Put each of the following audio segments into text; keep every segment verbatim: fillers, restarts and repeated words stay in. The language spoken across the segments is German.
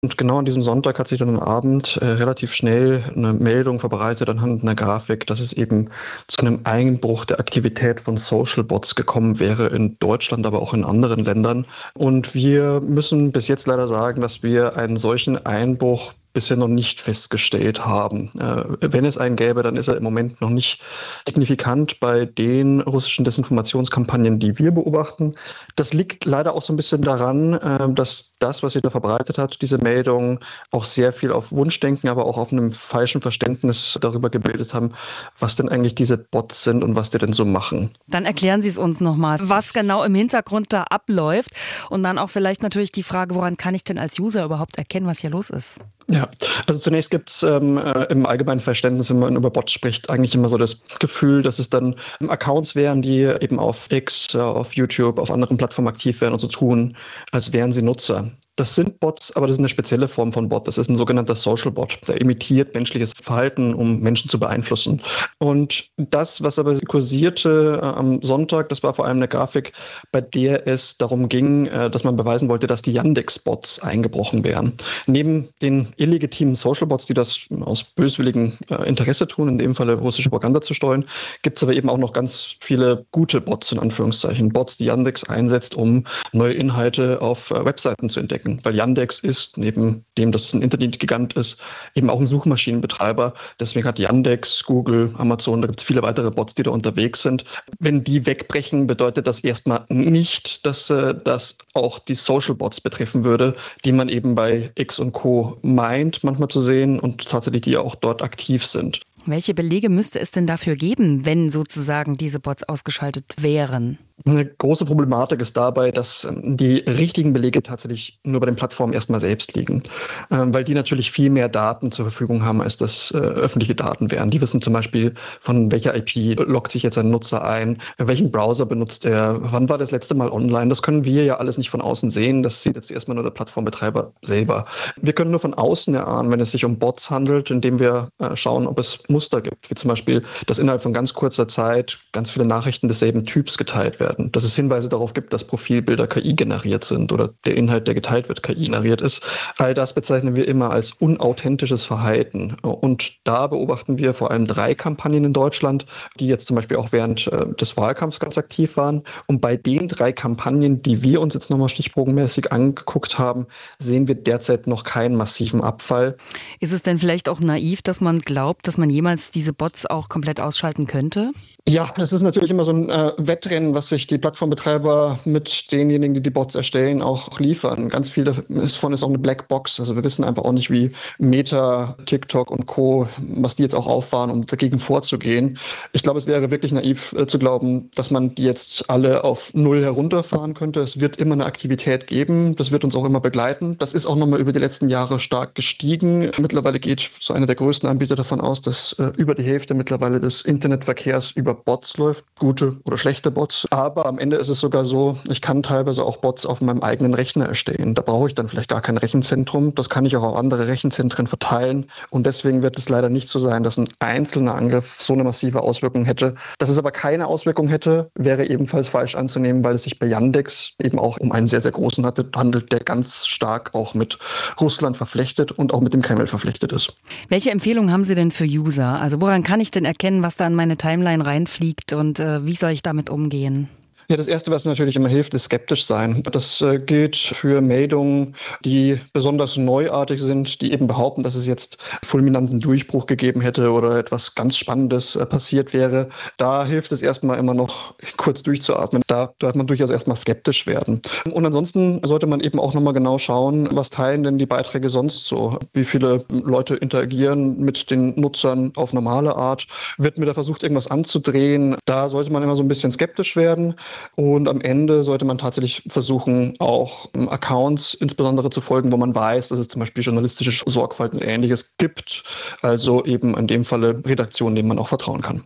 Und genau an diesem Sonntag hat sich dann am Abend äh, relativ schnell eine Meldung verbreitet anhand einer Grafik, dass es eben zu einem Einbruch der Aktivität von Social Bots gekommen wäre in Deutschland, aber auch in anderen Ländern. Und wir müssen bis jetzt leider sagen, dass wir einen solchen Einbruch bisher noch nicht festgestellt haben. Äh, wenn es einen gäbe, dann ist er im Moment noch nicht signifikant bei den russischen Desinformationskampagnen, die wir beobachten. Das liegt leider auch so ein bisschen daran, äh, dass das, was sie da verbreitet hat, diese Meldungen auch sehr viel auf Wunschdenken, aber auch auf einem falschen Verständnis darüber gebildet haben, was denn eigentlich diese Bots sind und was die denn so machen. Dann erklären Sie es uns nochmal, was genau im Hintergrund da abläuft und dann auch vielleicht natürlich die Frage, woran kann ich denn als User überhaupt erkennen, was hier los ist? Ja, also zunächst gibt es ähm, äh, im allgemeinen Verständnis, wenn man über Bots spricht, eigentlich immer so das Gefühl, dass es dann Accounts wären, die eben auf X, äh, auf YouTube, auf anderen Plattformen aktiv wären und so tun, als wären sie Nutzer. Das sind Bots, aber das ist eine spezielle Form von Bot. Das ist ein sogenannter Social Bot. Der imitiert menschliches Verhalten, um Menschen zu beeinflussen. Und das, was aber kursierte äh, am Sonntag, das war vor allem eine Grafik, bei der es darum ging, äh, dass man beweisen wollte, dass die Yandex-Bots eingebrochen wären. Neben den illegitimen Social Bots, die das aus böswilligem äh, Interesse tun, in dem Falle russische Propaganda zu streuen, gibt es aber eben auch noch ganz viele gute Bots, in Anführungszeichen. Bots, die Yandex einsetzt, um neue Inhalte auf äh, Webseiten zu entdecken. Weil Yandex ist, neben dem, dass es ein Internetgigant ist, eben auch ein Suchmaschinenbetreiber. Deswegen hat Yandex, Google, Amazon, da gibt es viele weitere Bots, die da unterwegs sind. Wenn die wegbrechen, bedeutet das erstmal nicht, dass äh, das auch die Social Bots betreffen würde, die man eben bei X und Co. meint, manchmal zu sehen und tatsächlich die auch dort aktiv sind. Welche Belege müsste es denn dafür geben, wenn sozusagen diese Bots ausgeschaltet wären? Eine große Problematik ist dabei, dass die richtigen Belege tatsächlich nur bei den Plattformen erstmal selbst liegen, weil die natürlich viel mehr Daten zur Verfügung haben, als das äh, öffentliche Daten wären. Die wissen zum Beispiel, von welcher I P loggt sich jetzt ein Nutzer ein, welchen Browser benutzt er, wann war das letzte Mal online. Das können wir ja alles nicht von außen sehen. Das sieht jetzt erstmal nur der Plattformbetreiber selber. Wir können nur von außen erahnen, wenn es sich um Bots handelt, indem wir äh, schauen, ob es Muster gibt, wie zum Beispiel, dass innerhalb von ganz kurzer Zeit ganz viele Nachrichten desselben Typs geteilt werden. Dass es Hinweise darauf gibt, dass Profilbilder K I generiert sind oder der Inhalt, der geteilt wird, K I generiert ist. All das bezeichnen wir immer als unauthentisches Verhalten. Und da beobachten wir vor allem drei Kampagnen in Deutschland, die jetzt zum Beispiel auch während äh, des Wahlkampfs ganz aktiv waren. Und bei den drei Kampagnen, die wir uns jetzt nochmal stichprobenmäßig angeguckt haben, sehen wir derzeit noch keinen massiven Abfall. Ist es denn vielleicht auch naiv, dass man glaubt, dass man jemals diese Bots auch komplett ausschalten könnte? Ja, es ist natürlich immer so ein äh, Wettrennen, was sich die Plattformbetreiber mit denjenigen, die die Bots erstellen, auch liefern. Ganz viel davon ist auch eine Blackbox. Also wir wissen einfach auch nicht, wie Meta, TikTok und Co., was die jetzt auch auffahren, um dagegen vorzugehen. Ich glaube, es wäre wirklich naiv äh, zu glauben, dass man die jetzt alle auf Null herunterfahren könnte. Es wird immer eine Aktivität geben. Das wird uns auch immer begleiten. Das ist auch nochmal über die letzten Jahre stark gestiegen. Mittlerweile geht so einer der größten Anbieter davon aus, dass äh, über die Hälfte mittlerweile des Internetverkehrs über Bots läuft, gute oder schlechte Bots. Aber am Ende ist es sogar so, ich kann teilweise auch Bots auf meinem eigenen Rechner erstellen. Da brauche ich dann vielleicht gar kein Rechenzentrum. Das kann ich auch auf andere Rechenzentren verteilen. Und deswegen wird es leider nicht so sein, dass ein einzelner Angriff so eine massive Auswirkung hätte. Dass es aber keine Auswirkung hätte, wäre ebenfalls falsch anzunehmen, weil es sich bei Yandex eben auch um einen sehr, sehr großen handelt, der ganz stark auch mit Russland verflechtet und auch mit dem Kreml verflechtet ist. Welche Empfehlungen haben Sie denn für User? Also woran kann ich denn erkennen, was da in meine Timeline reinfliegt und äh, wie soll ich damit umgehen? Ja, das Erste, was natürlich immer hilft, ist skeptisch sein. Das äh, gilt für Meldungen, die besonders neuartig sind, die eben behaupten, dass es jetzt fulminanten Durchbruch gegeben hätte oder etwas ganz Spannendes äh, passiert wäre. Da hilft es erstmal immer noch kurz durchzuatmen. Da darf man durchaus erstmal skeptisch werden. Und ansonsten sollte man eben auch nochmal genau schauen, was teilen denn die Beiträge sonst so? Wie viele Leute interagieren mit den Nutzern auf normale Art? Wird mir da versucht, irgendwas anzudrehen? Da sollte man immer so ein bisschen skeptisch werden. Und am Ende sollte man tatsächlich versuchen, auch Accounts insbesondere zu folgen, wo man weiß, dass es zum Beispiel journalistische Sorgfalt und Ähnliches gibt. Also eben in dem Falle Redaktionen, denen man auch vertrauen kann.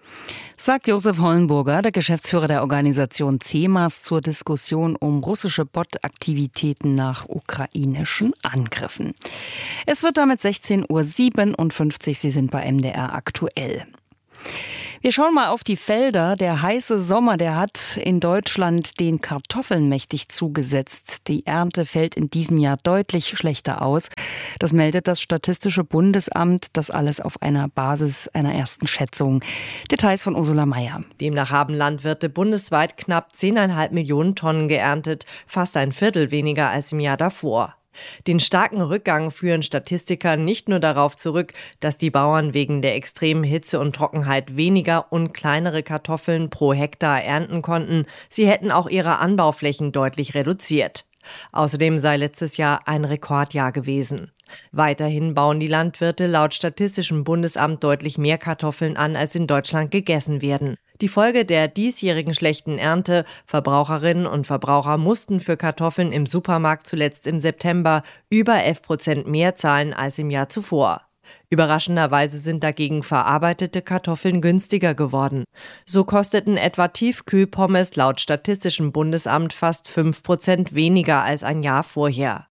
Sagt Josef Hollenburger, der Geschäftsführer der Organisation C E M A S, zur Diskussion um russische Bot-Aktivitäten nach ukrainischen Angriffen. Es wird damit sechzehn Uhr siebenundfünfzig. Sie sind bei M D R aktuell. Wir schauen mal auf die Felder. Der heiße Sommer, der hat in Deutschland den Kartoffeln mächtig zugesetzt. Die Ernte fällt in diesem Jahr deutlich schlechter aus. Das meldet das Statistische Bundesamt, das alles auf einer Basis einer ersten Schätzung. Details von Ursula Mayer. Demnach haben Landwirte bundesweit knapp zehn Komma fünf Millionen Tonnen geerntet, fast ein Viertel weniger als im Jahr davor. Den starken Rückgang führen Statistiker nicht nur darauf zurück, dass die Bauern wegen der extremen Hitze und Trockenheit weniger und kleinere Kartoffeln pro Hektar ernten konnten, sie hätten auch ihre Anbauflächen deutlich reduziert. Außerdem sei letztes Jahr ein Rekordjahr gewesen. Weiterhin bauen die Landwirte laut Statistischem Bundesamt deutlich mehr Kartoffeln an, als in Deutschland gegessen werden. Die Folge der diesjährigen schlechten Ernte: Verbraucherinnen und Verbraucher mussten für Kartoffeln im Supermarkt zuletzt im September über elf Prozent mehr zahlen als im Jahr zuvor. Überraschenderweise sind dagegen verarbeitete Kartoffeln günstiger geworden. So kosteten etwa Tiefkühlpommes laut Statistischem Bundesamt fast fünf Prozent weniger als ein Jahr vorher.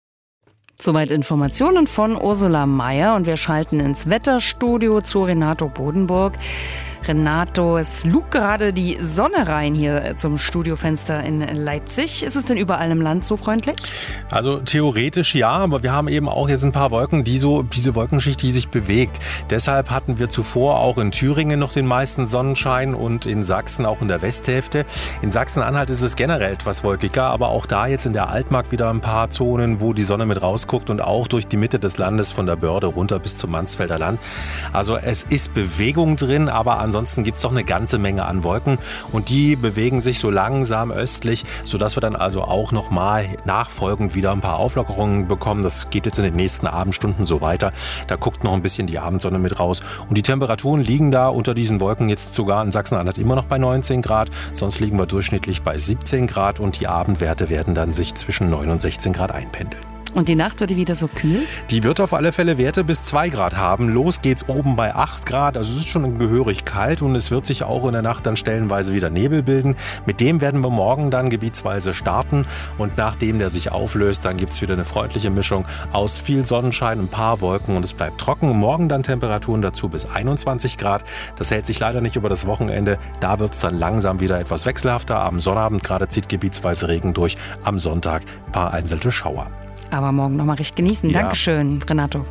Soweit Informationen von Ursula Mayer, und wir schalten ins Wetterstudio zu Renato Bodenburg. Renato, es lugt gerade die Sonne rein hier zum Studiofenster in Leipzig. Ist es denn überall im Land so freundlich? Also theoretisch ja, aber wir haben eben auch jetzt ein paar Wolken, die so, diese Wolkenschicht, die sich bewegt. Deshalb hatten wir zuvor auch in Thüringen noch den meisten Sonnenschein und in Sachsen auch in der Westhälfte. In Sachsen-Anhalt ist es generell etwas wolkiger, aber auch da jetzt in der Altmark wieder ein paar Zonen, wo die Sonne mit rausguckt, und auch durch die Mitte des Landes von der Börde runter bis zum Mansfelder Land. Also es ist Bewegung drin, aber an Ansonsten gibt es doch eine ganze Menge an Wolken, und die bewegen sich so langsam östlich, sodass wir dann also auch nochmal nachfolgend wieder ein paar Auflockerungen bekommen. Das geht jetzt in den nächsten Abendstunden so weiter. Da guckt noch ein bisschen die Abendsonne mit raus. Und die Temperaturen liegen da unter diesen Wolken jetzt sogar in Sachsen-Anhalt immer noch bei neunzehn Grad. Sonst liegen wir durchschnittlich bei siebzehn Grad, und die Abendwerte werden dann sich zwischen neun und sechzehn Grad einpendeln. Und die Nacht wird die wieder so kühl? Die wird auf alle Fälle Werte bis zwei Grad haben. Los geht's oben bei acht Grad. Also es ist schon gehörig kalt, und es wird sich auch in der Nacht dann stellenweise wieder Nebel bilden. Mit dem werden wir morgen dann gebietsweise starten. Und nachdem der sich auflöst, dann gibt's wieder eine freundliche Mischung aus viel Sonnenschein, ein paar Wolken, und es bleibt trocken. Morgen dann Temperaturen dazu bis einundzwanzig Grad. Das hält sich leider nicht über das Wochenende. Da wird's dann langsam wieder etwas wechselhafter. Am Sonnabend gerade zieht gebietsweise Regen durch. Am Sonntag ein paar einzelne Schauer. Aber morgen noch mal recht genießen. Ja. Dankeschön, Renato.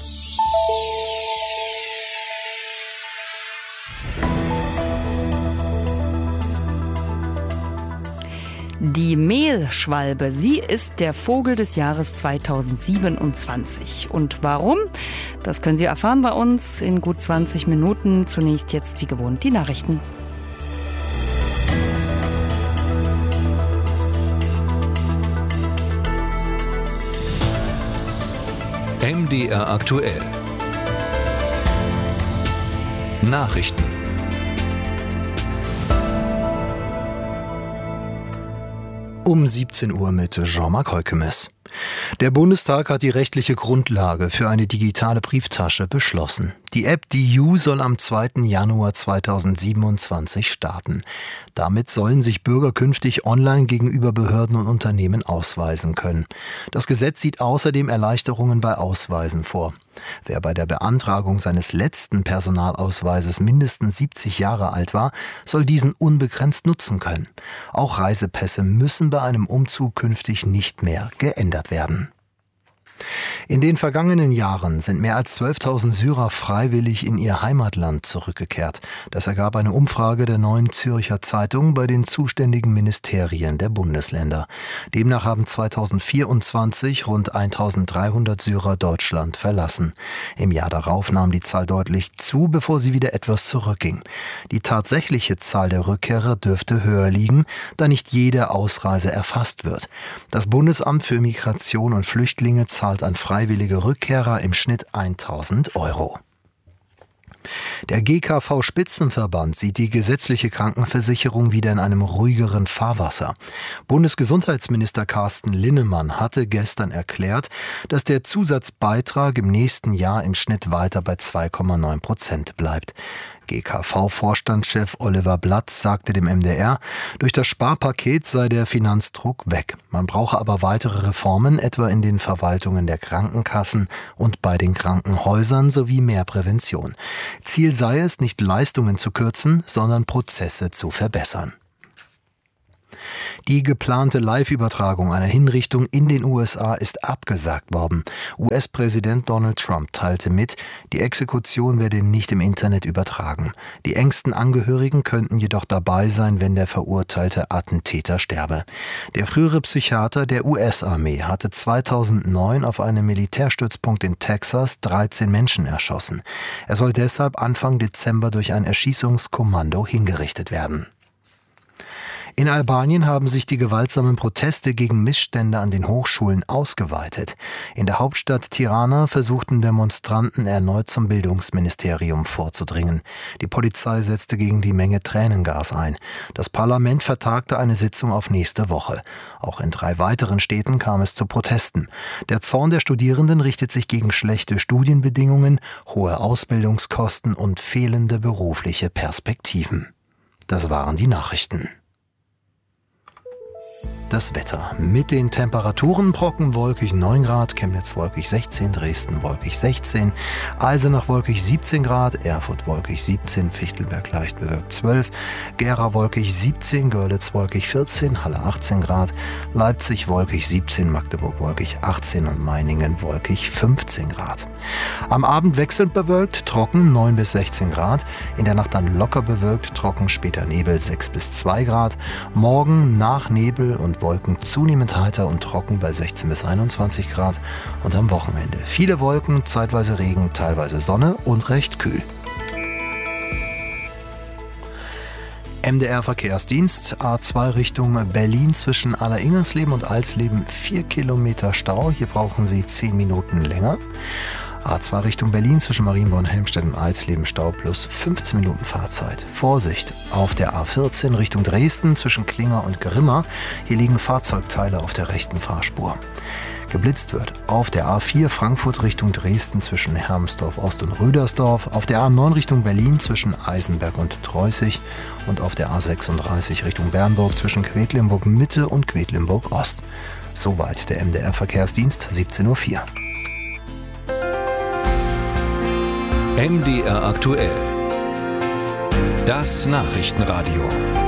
Die Mehlschwalbe, sie ist der Vogel des Jahres zweitausendsiebenundzwanzig. Und warum? Das können Sie erfahren bei uns in gut zwanzig Minuten. Zunächst jetzt wie gewohnt die Nachrichten. M D R aktuell. Nachrichten. Um siebzehn Uhr mit Jean-Marc Heukemes. Der Bundestag hat die rechtliche Grundlage für eine digitale Brieftasche beschlossen. Die App D I U soll am zweiten Januar zweitausendsiebenundzwanzig starten. Damit sollen sich Bürger künftig online gegenüber Behörden und Unternehmen ausweisen können. Das Gesetz sieht außerdem Erleichterungen bei Ausweisen vor. Wer bei der Beantragung seines letzten Personalausweises mindestens siebzig Jahre alt war, soll diesen unbegrenzt nutzen können. Auch Reisepässe müssen bei einem Umzug künftig nicht mehr geändert werden. In den vergangenen Jahren sind mehr als zwölftausend Syrer freiwillig in ihr Heimatland zurückgekehrt. Das ergab eine Umfrage der Neuen Zürcher Zeitung bei den zuständigen Ministerien der Bundesländer. Demnach haben zweitausendvierundzwanzig rund eintausenddreihundert Syrer Deutschland verlassen. Im Jahr darauf nahm die Zahl deutlich zu, bevor sie wieder etwas zurückging. Die tatsächliche Zahl der Rückkehrer dürfte höher liegen, da nicht jede Ausreise erfasst wird. Das Bundesamt für Migration und Flüchtlinge zahlt an freiwillige Rückkehrer im Schnitt tausend Euro. Der G K V-Spitzenverband sieht die gesetzliche Krankenversicherung wieder in einem ruhigeren Fahrwasser. Bundesgesundheitsminister Carsten Linnemann hatte gestern erklärt, dass der Zusatzbeitrag im nächsten Jahr im Schnitt weiter bei zwei Komma neun Prozent bleibt. G K V-Vorstandschef Oliver Blatt sagte dem M D R, durch das Sparpaket sei der Finanzdruck weg. Man brauche aber weitere Reformen, etwa in den Verwaltungen der Krankenkassen und bei den Krankenhäusern sowie mehr Prävention. Ziel Ziel sei es, nicht Leistungen zu kürzen, sondern Prozesse zu verbessern. Die geplante Live-Übertragung einer Hinrichtung in den U S A ist abgesagt worden. U S-Präsident Donald Trump teilte mit, die Exekution werde nicht im Internet übertragen. Die engsten Angehörigen könnten jedoch dabei sein, wenn der verurteilte Attentäter sterbe. Der frühere Psychiater der U S-Armee hatte zweitausendneun auf einem Militärstützpunkt in Texas dreizehn Menschen erschossen. Er soll deshalb Anfang Dezember durch ein Erschießungskommando hingerichtet werden. In Albanien haben sich die gewaltsamen Proteste gegen Missstände an den Hochschulen ausgeweitet. In der Hauptstadt Tirana versuchten Demonstranten erneut zum Bildungsministerium vorzudringen. Die Polizei setzte gegen die Menge Tränengas ein. Das Parlament vertagte eine Sitzung auf nächste Woche. Auch in drei weiteren Städten kam es zu Protesten. Der Zorn der Studierenden richtet sich gegen schlechte Studienbedingungen, hohe Ausbildungskosten und fehlende berufliche Perspektiven. Das waren die Nachrichten. Das Wetter. Mit den Temperaturen: Brocken wolkig neun Grad, Chemnitz wolkig sechzehn, Dresden wolkig sechzehn, Eisenach wolkig siebzehn Grad, Erfurt wolkig siebzehn, Fichtelberg leicht bewölkt zwölf, Gera wolkig siebzehn, Görlitz wolkig vierzehn, Halle achtzehn Grad, Leipzig wolkig siebzehn, Magdeburg wolkig achtzehn und Meiningen wolkig fünfzehn Grad. Am Abend wechselnd bewölkt, trocken neun bis sechzehn Grad, in der Nacht dann locker bewölkt, trocken, später Nebel sechs bis zwei Grad, morgen nach Nebel und Wolken zunehmend heiter und trocken bei sechzehn bis einundzwanzig Grad und am Wochenende viele Wolken, zeitweise Regen, teilweise Sonne und recht kühl. M D R Verkehrsdienst, A zwei Richtung Berlin zwischen Allersingersleben und Alsleben vier Kilometer Stau, hier brauchen Sie zehn Minuten länger. A zwei Richtung Berlin zwischen Marienborn, Helmstedt und Alsleben Stau plus fünfzehn Minuten Fahrzeit. Vorsicht auf der A vierzehn Richtung Dresden zwischen Klinger und Grimma. Hier liegen Fahrzeugteile auf der rechten Fahrspur. Geblitzt wird auf der A vier Frankfurt Richtung Dresden zwischen Hermsdorf Ost und Rüdersdorf, auf der A neun Richtung Berlin zwischen Eisenberg und Treußig und auf der A sechsunddreißig Richtung Bernburg zwischen Quedlinburg Mitte und Quedlinburg Ost. Soweit der M D R Verkehrsdienst, siebzehn Uhr vier. M D R aktuell. Das Nachrichtenradio.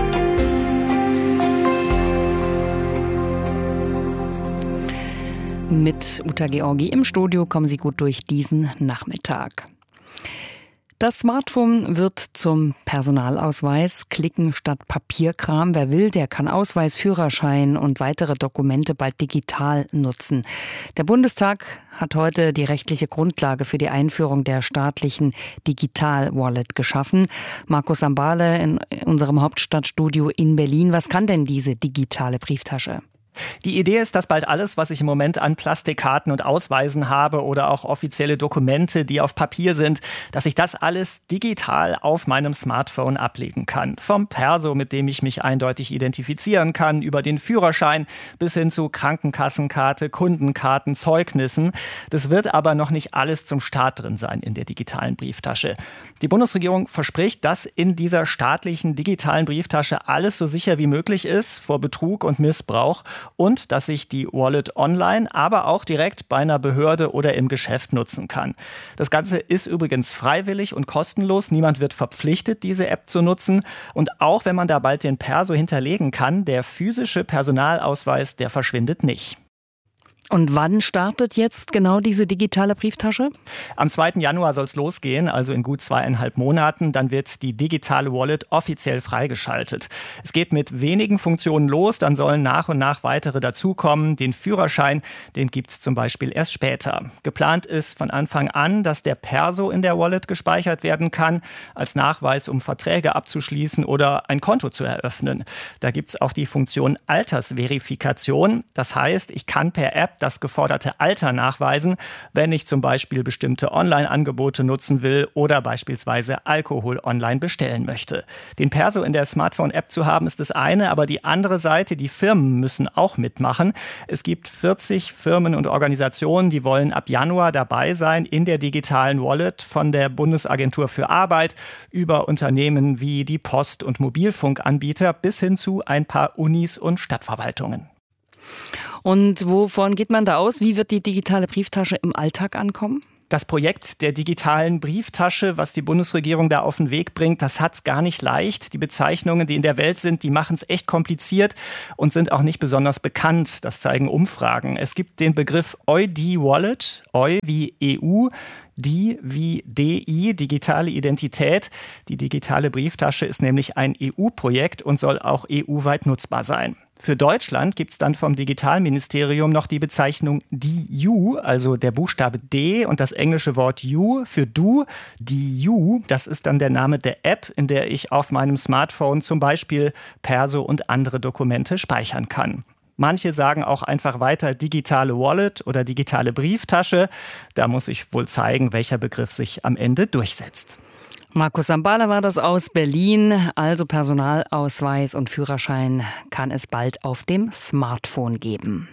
Mit Uta Georgi im Studio kommen Sie gut durch diesen Nachmittag. Das Smartphone wird zum Personalausweis. Klicken statt Papierkram. Wer will, der kann Ausweis, Führerschein und weitere Dokumente bald digital nutzen. Der Bundestag hat heute die rechtliche Grundlage für die Einführung der staatlichen Digital-Wallet geschaffen. Markus Sambale in unserem Hauptstadtstudio in Berlin. Was kann denn diese digitale Brieftasche? Die Idee ist, dass bald alles, was ich im Moment an Plastikkarten und Ausweisen habe oder auch offizielle Dokumente, die auf Papier sind, dass ich das alles digital auf meinem Smartphone ablegen kann. Vom Perso, mit dem ich mich eindeutig identifizieren kann, über den Führerschein bis hin zu Krankenkassenkarte, Kundenkarten, Zeugnissen. Das wird aber noch nicht alles zum Start drin sein in der digitalen Brieftasche. Die Bundesregierung verspricht, dass in dieser staatlichen digitalen Brieftasche alles so sicher wie möglich ist vor Betrug und Missbrauch. Und dass ich die Wallet online, aber auch direkt bei einer Behörde oder im Geschäft nutzen kann. Das Ganze ist übrigens freiwillig und kostenlos. Niemand wird verpflichtet, diese App zu nutzen. Und auch wenn man da bald den Perso hinterlegen kann, der physische Personalausweis, der verschwindet nicht. Und wann startet jetzt genau diese digitale Brieftasche? Am zweiten Januar soll es losgehen, also in gut zweieinhalb Monaten. Dann wird die digitale Wallet offiziell freigeschaltet. Es geht mit wenigen Funktionen los, dann sollen nach und nach weitere dazukommen. Den Führerschein, den gibt es zum Beispiel erst später. Geplant ist von Anfang an, dass der Perso in der Wallet gespeichert werden kann, als Nachweis, um Verträge abzuschließen oder ein Konto zu eröffnen. Da gibt es auch die Funktion Altersverifikation. Das heißt, ich kann per App das geforderte Alter nachweisen, wenn ich zum Beispiel bestimmte Online-Angebote nutzen will oder beispielsweise Alkohol online bestellen möchte. Den Perso in der Smartphone-App zu haben, ist das eine, aber die andere Seite, die Firmen müssen auch mitmachen. Es gibt vierzig Firmen und Organisationen, die wollen ab Januar dabei sein in der digitalen Wallet, von der Bundesagentur für Arbeit über Unternehmen wie die Post- und Mobilfunkanbieter bis hin zu ein paar Unis und Stadtverwaltungen. Und wovon geht man da aus? Wie wird die digitale Brieftasche im Alltag ankommen? Das Projekt der digitalen Brieftasche, was die Bundesregierung da auf den Weg bringt, das hat es gar nicht leicht. Die Bezeichnungen, die in der Welt sind, die machen es echt kompliziert und sind auch nicht besonders bekannt. Das zeigen Umfragen. Es gibt den Begriff E U D-Wallet, E U wie E U, D wie D I, digitale Identität. Die digitale Brieftasche ist nämlich ein E U-Projekt und soll auch E U-weit nutzbar sein. Für Deutschland gibt es dann vom Digitalministerium noch die Bezeichnung D U, also der Buchstabe D und das englische Wort You für Du. D U, das ist dann der Name der App, in der ich auf meinem Smartphone zum Beispiel Perso und andere Dokumente speichern kann. Manche sagen auch einfach weiter digitale Wallet oder digitale Brieftasche. Da muss ich wohl zeigen, welcher Begriff sich am Ende durchsetzt. Markus Sambala war das aus Berlin. Also Personalausweis und Führerschein kann es bald auf dem Smartphone geben.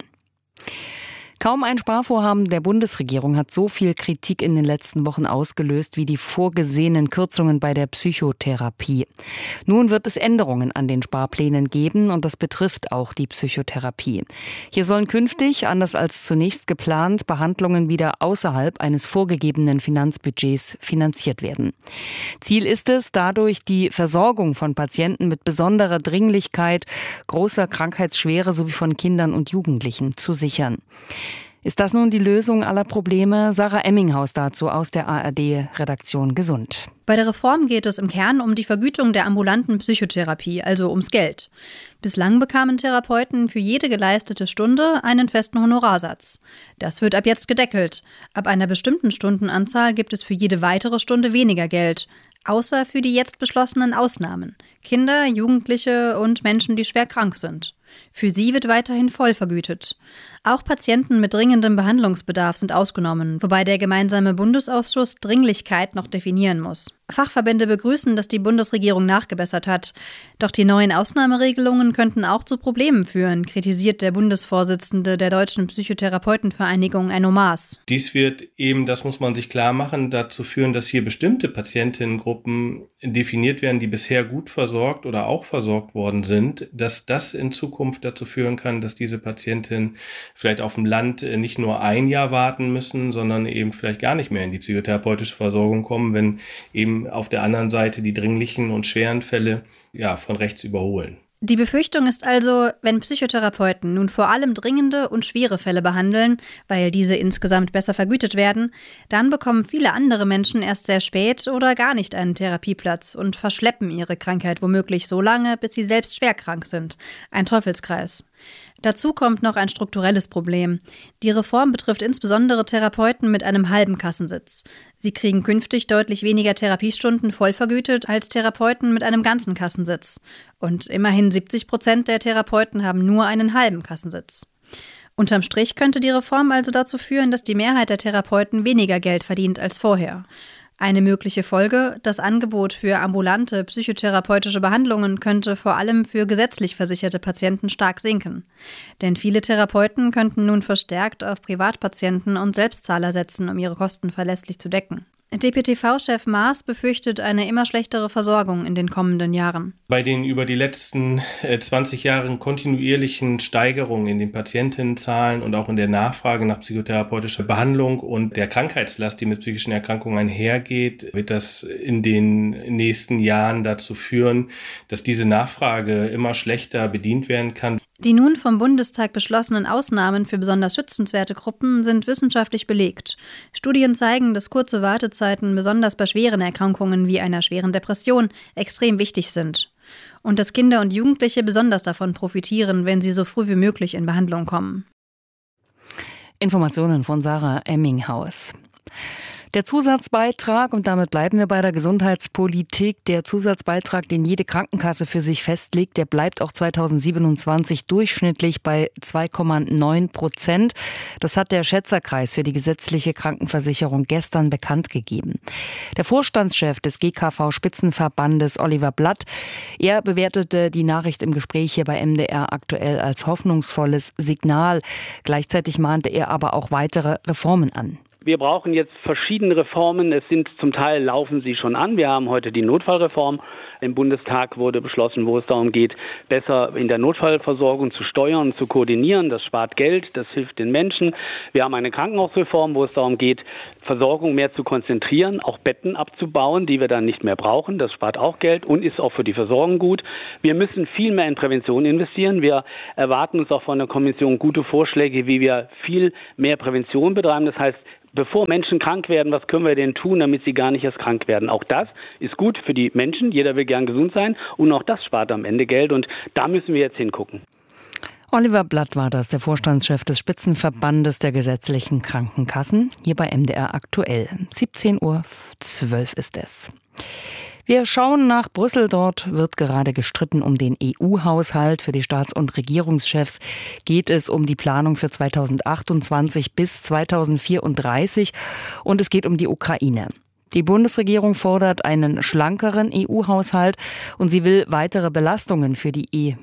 Kaum ein Sparvorhaben der Bundesregierung hat so viel Kritik in den letzten Wochen ausgelöst wie die vorgesehenen Kürzungen bei der Psychotherapie. Nun wird es Änderungen an den Sparplänen geben und das betrifft auch die Psychotherapie. Hier sollen künftig, anders als zunächst geplant, Behandlungen wieder außerhalb eines vorgegebenen Finanzbudgets finanziert werden. Ziel ist es, dadurch die Versorgung von Patienten mit besonderer Dringlichkeit, großer Krankheitsschwere sowie von Kindern und Jugendlichen zu sichern. Ist das nun die Lösung aller Probleme? Sarah Emminghaus dazu aus der A R D-Redaktion Gesund. Bei der Reform geht es im Kern um die Vergütung der ambulanten Psychotherapie, also ums Geld. Bislang bekamen Therapeuten für jede geleistete Stunde einen festen Honorarsatz. Das wird ab jetzt gedeckelt. Ab einer bestimmten Stundenanzahl gibt es für jede weitere Stunde weniger Geld. Außer für die jetzt beschlossenen Ausnahmen. Kinder, Jugendliche und Menschen, die schwer krank sind. Für sie wird weiterhin voll vergütet. Auch Patienten mit dringendem Behandlungsbedarf sind ausgenommen, wobei der gemeinsame Bundesausschuss Dringlichkeit noch definieren muss. Fachverbände begrüßen, dass die Bundesregierung nachgebessert hat. Doch die neuen Ausnahmeregelungen könnten auch zu Problemen führen, kritisiert der Bundesvorsitzende der Deutschen Psychotherapeutenvereinigung, Enno Maas. Dies wird eben, das muss man sich klar machen, dazu führen, dass hier bestimmte Patientinnengruppen definiert werden, die bisher gut versorgt oder auch versorgt worden sind, dass das in Zukunft dazu führen kann, dass diese Patientinnen vielleicht auf dem Land nicht nur ein Jahr warten müssen, sondern eben vielleicht gar nicht mehr in die psychotherapeutische Versorgung kommen, wenn eben auf der anderen Seite die dringlichen und schweren Fälle ja, von rechts überholen. Die Befürchtung ist also, wenn Psychotherapeuten nun vor allem dringende und schwere Fälle behandeln, weil diese insgesamt besser vergütet werden, dann bekommen viele andere Menschen erst sehr spät oder gar nicht einen Therapieplatz und verschleppen ihre Krankheit womöglich so lange, bis sie selbst schwer krank sind. Ein Teufelskreis. Dazu kommt noch ein strukturelles Problem. Die Reform betrifft insbesondere Therapeuten mit einem halben Kassensitz. Sie kriegen künftig deutlich weniger Therapiestunden voll vergütet als Therapeuten mit einem ganzen Kassensitz. Und immerhin siebzig Prozent der Therapeuten haben nur einen halben Kassensitz. Unterm Strich könnte die Reform also dazu führen, dass die Mehrheit der Therapeuten weniger Geld verdient als vorher. Eine mögliche Folge: Das Angebot für ambulante psychotherapeutische Behandlungen könnte vor allem für gesetzlich versicherte Patienten stark sinken. Denn viele Therapeuten könnten nun verstärkt auf Privatpatienten und Selbstzahler setzen, um ihre Kosten verlässlich zu decken. D P T V-Chef Maas befürchtet eine immer schlechtere Versorgung in den kommenden Jahren. Bei den über die letzten zwanzig Jahren kontinuierlichen Steigerungen in den Patientenzahlen und auch in der Nachfrage nach psychotherapeutischer Behandlung und der Krankheitslast, die mit psychischen Erkrankungen einhergeht, wird das in den nächsten Jahren dazu führen, dass diese Nachfrage immer schlechter bedient werden kann. Die nun vom Bundestag beschlossenen Ausnahmen für besonders schützenswerte Gruppen sind wissenschaftlich belegt. Studien zeigen, dass kurze Wartezeiten besonders bei schweren Erkrankungen wie einer schweren Depression extrem wichtig sind. Und dass Kinder und Jugendliche besonders davon profitieren, wenn sie so früh wie möglich in Behandlung kommen. Informationen von Sarah Emminghaus. Der Zusatzbeitrag, und damit bleiben wir bei der Gesundheitspolitik, der Zusatzbeitrag, den jede Krankenkasse für sich festlegt, der bleibt auch zweitausendsiebenundzwanzig durchschnittlich bei zwei Komma neun Prozent. Das hat der Schätzerkreis für die gesetzliche Krankenversicherung gestern bekannt gegeben. Der Vorstandschef des G K V-Spitzenverbandes, Oliver Blatt, er bewertete die Nachricht im Gespräch hier bei M D R aktuell als hoffnungsvolles Signal. Gleichzeitig mahnte er aber auch weitere Reformen an. Wir brauchen jetzt verschiedene Reformen. Es sind zum Teil laufen sie schon an. Wir haben heute die Notfallreform. Im Bundestag wurde beschlossen, wo es darum geht, besser in der Notfallversorgung zu steuern und zu koordinieren. Das spart Geld, das hilft den Menschen. Wir haben eine Krankenhausreform, wo es darum geht, Versorgung mehr zu konzentrieren, auch Betten abzubauen, die wir dann nicht mehr brauchen. Das spart auch Geld und ist auch für die Versorgung gut. Wir müssen viel mehr in Prävention investieren. Wir erwarten uns auch von der Kommission gute Vorschläge, wie wir viel mehr Prävention betreiben. Das heißt, bevor Menschen krank werden, was können wir denn tun, damit sie gar nicht erst krank werden? Auch das ist gut für die Menschen. Jeder will gern gesund sein und auch das spart am Ende Geld und da müssen wir jetzt hingucken. Oliver Blatt war das, der Vorstandschef des Spitzenverbandes der gesetzlichen Krankenkassen, hier bei M D R aktuell. siebzehn Uhr zwölf ist es. Wir schauen nach Brüssel. Dort wird gerade gestritten um den E U-Haushalt. Für die Staats- und Regierungschefs geht es um die Planung für zweitausendachtundzwanzig bis zweitausendvierunddreißig und es geht um die Ukraine. Die Bundesregierung fordert einen schlankeren E U-Haushalt und sie will weitere Belastungen für die E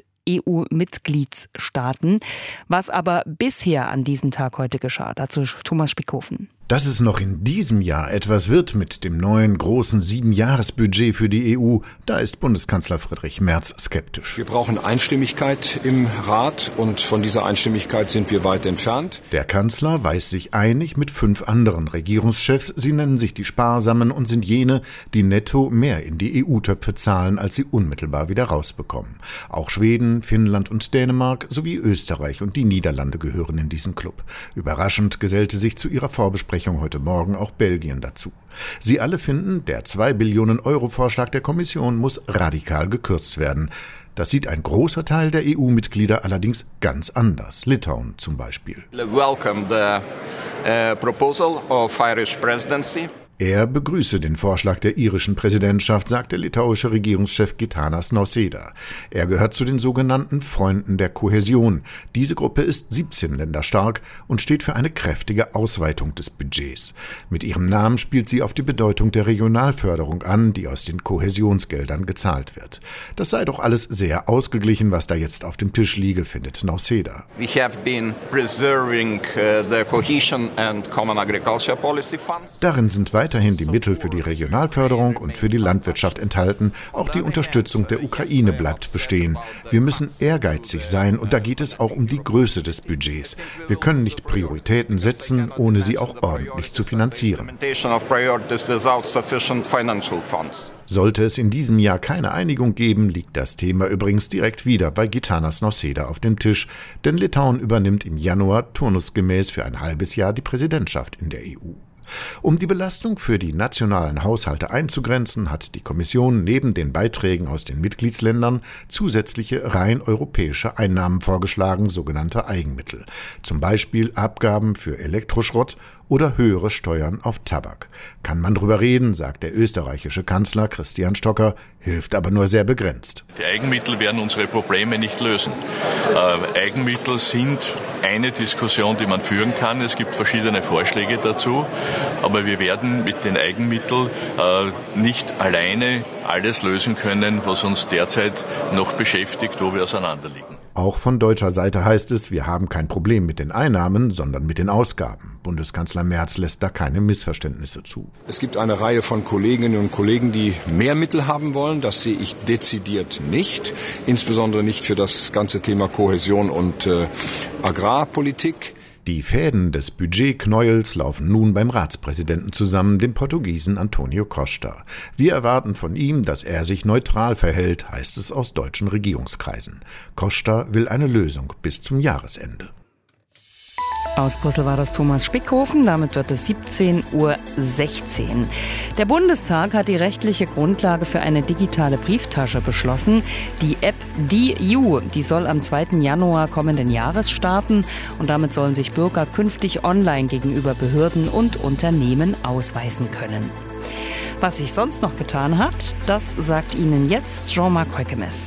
U-Mitgliedsstaaten. Was aber bisher an diesem Tag heute geschah, dazu Thomas Spickhofen. Dass es noch in diesem Jahr etwas wird mit dem neuen großen Siebenjahresbudget für die E U, da ist Bundeskanzler Friedrich Merz skeptisch. Wir brauchen Einstimmigkeit im Rat und von dieser Einstimmigkeit sind wir weit entfernt. Der Kanzler weiß sich einig mit fünf anderen Regierungschefs. Sie nennen sich die Sparsamen und sind jene, die netto mehr in die E U-Töpfe zahlen, als sie unmittelbar wieder rausbekommen. Auch Schweden, Finnland und Dänemark sowie Österreich und die Niederlande gehören in diesen Club. Überraschend gesellte sich zu ihrer Vorbesprechung heute Morgen auch Belgien dazu. Sie alle finden, der zwei Billionen Euro Vorschlag der Kommission muss radikal gekürzt werden. Das sieht ein großer Teil der E U-Mitglieder allerdings ganz anders. Litauen zum Beispiel. Welcome the uh, proposal of Irish presidency. Er begrüße den Vorschlag der irischen Präsidentschaft, sagt der litauische Regierungschef Gitanas Nausėda. Er gehört zu den sogenannten Freunden der Kohäsion. Diese Gruppe ist siebzehn Länder stark und steht für eine kräftige Ausweitung des Budgets. Mit ihrem Namen spielt sie auf die Bedeutung der Regionalförderung an, die aus den Kohäsionsgeldern gezahlt wird. Das sei doch alles sehr ausgeglichen, was da jetzt auf dem Tisch liege, findet Nausėda. We have been preserving uh, the cohesion and common agriculture policy funds. Darin sind weiterhin die Mittel für die Regionalförderung und für die Landwirtschaft enthalten. Auch die Unterstützung der Ukraine bleibt bestehen. Wir müssen ehrgeizig sein und da geht es auch um die Größe des Budgets. Wir können nicht Prioritäten setzen, ohne sie auch ordentlich zu finanzieren. Sollte es in diesem Jahr keine Einigung geben, liegt das Thema übrigens direkt wieder bei Gitanas Nausėda auf dem Tisch, denn Litauen übernimmt im Januar turnusgemäß für ein halbes Jahr die Präsidentschaft in der E U. Um die Belastung für die nationalen Haushalte einzugrenzen, hat die Kommission neben den Beiträgen aus den Mitgliedsländern zusätzliche rein europäische Einnahmen vorgeschlagen, sogenannte Eigenmittel. Zum Beispiel Abgaben für Elektroschrott oder höhere Steuern auf Tabak. Kann man drüber reden, sagt der österreichische Kanzler Christian Stocker, hilft aber nur sehr begrenzt. Die Eigenmittel werden unsere Probleme nicht lösen. Äh, Eigenmittel sind eine Diskussion, die man führen kann. Es gibt verschiedene Vorschläge dazu, aber wir werden mit den Eigenmitteln äh, nicht alleine alles lösen können, was uns derzeit noch beschäftigt, wo wir auseinanderliegen. Auch von deutscher Seite heißt es, wir haben kein Problem mit den Einnahmen, sondern mit den Ausgaben. Bundeskanzler Merz lässt da keine Missverständnisse zu. Es gibt eine Reihe von Kolleginnen und Kollegen, die mehr Mittel haben wollen. Das sehe ich dezidiert nicht. Insbesondere nicht für das ganze Thema Kohäsion und äh, Agrarpolitik. Die Fäden des Budgetknäuels laufen nun beim Ratspräsidenten zusammen, dem Portugiesen Antonio Costa. Wir erwarten von ihm, dass er sich neutral verhält, heißt es aus deutschen Regierungskreisen. Costa will eine Lösung bis zum Jahresende. Aus Brüssel war das Thomas Spickhofen. Damit wird es siebzehn Uhr sechzehn. Der Bundestag hat die rechtliche Grundlage für eine digitale Brieftasche beschlossen. Die App DIU, die soll am zweiten Januar kommenden Jahres starten. Und damit sollen sich Bürger künftig online gegenüber Behörden und Unternehmen ausweisen können. Was sich sonst noch getan hat, das sagt Ihnen jetzt Jean-Marc Heukemes.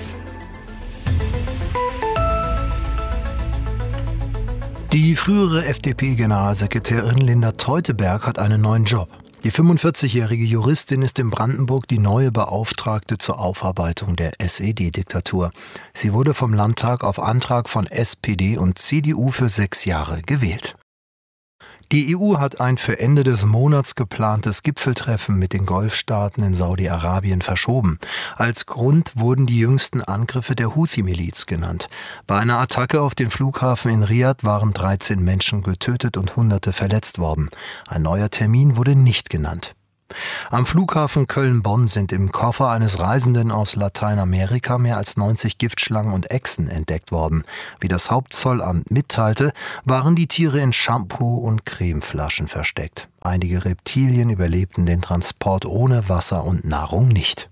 Die frühere F D P-Generalsekretärin Linda Teuteberg hat einen neuen Job. Die fünfundvierzigjährige Juristin ist in Brandenburg die neue Beauftragte zur Aufarbeitung der S E D-Diktatur. Sie wurde vom Landtag auf Antrag von S P D und C D U für sechs Jahre gewählt. Die E U hat ein für Ende des Monats geplantes Gipfeltreffen mit den Golfstaaten in Saudi-Arabien verschoben. Als Grund wurden die jüngsten Angriffe der Houthi-Miliz genannt. Bei einer Attacke auf den Flughafen in Riad waren dreizehn Menschen getötet und Hunderte verletzt worden. Ein neuer Termin wurde nicht genannt. Am Flughafen Köln-Bonn sind im Koffer eines Reisenden aus Lateinamerika mehr als neunzig Giftschlangen und Echsen entdeckt worden. Wie das Hauptzollamt mitteilte, waren die Tiere in Shampoo- und Cremeflaschen versteckt. Einige Reptilien überlebten den Transport ohne Wasser und Nahrung nicht.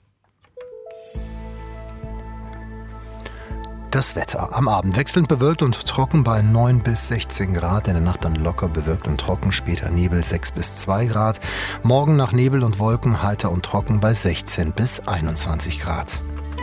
Das Wetter. Am Abend wechselnd bewölkt und trocken bei neun bis sechzehn Grad. In der Nacht dann locker bewölkt und trocken, später Nebel sechs bis zwei Grad. Morgen nach Nebel und Wolken heiter und trocken bei sechzehn bis einundzwanzig Grad.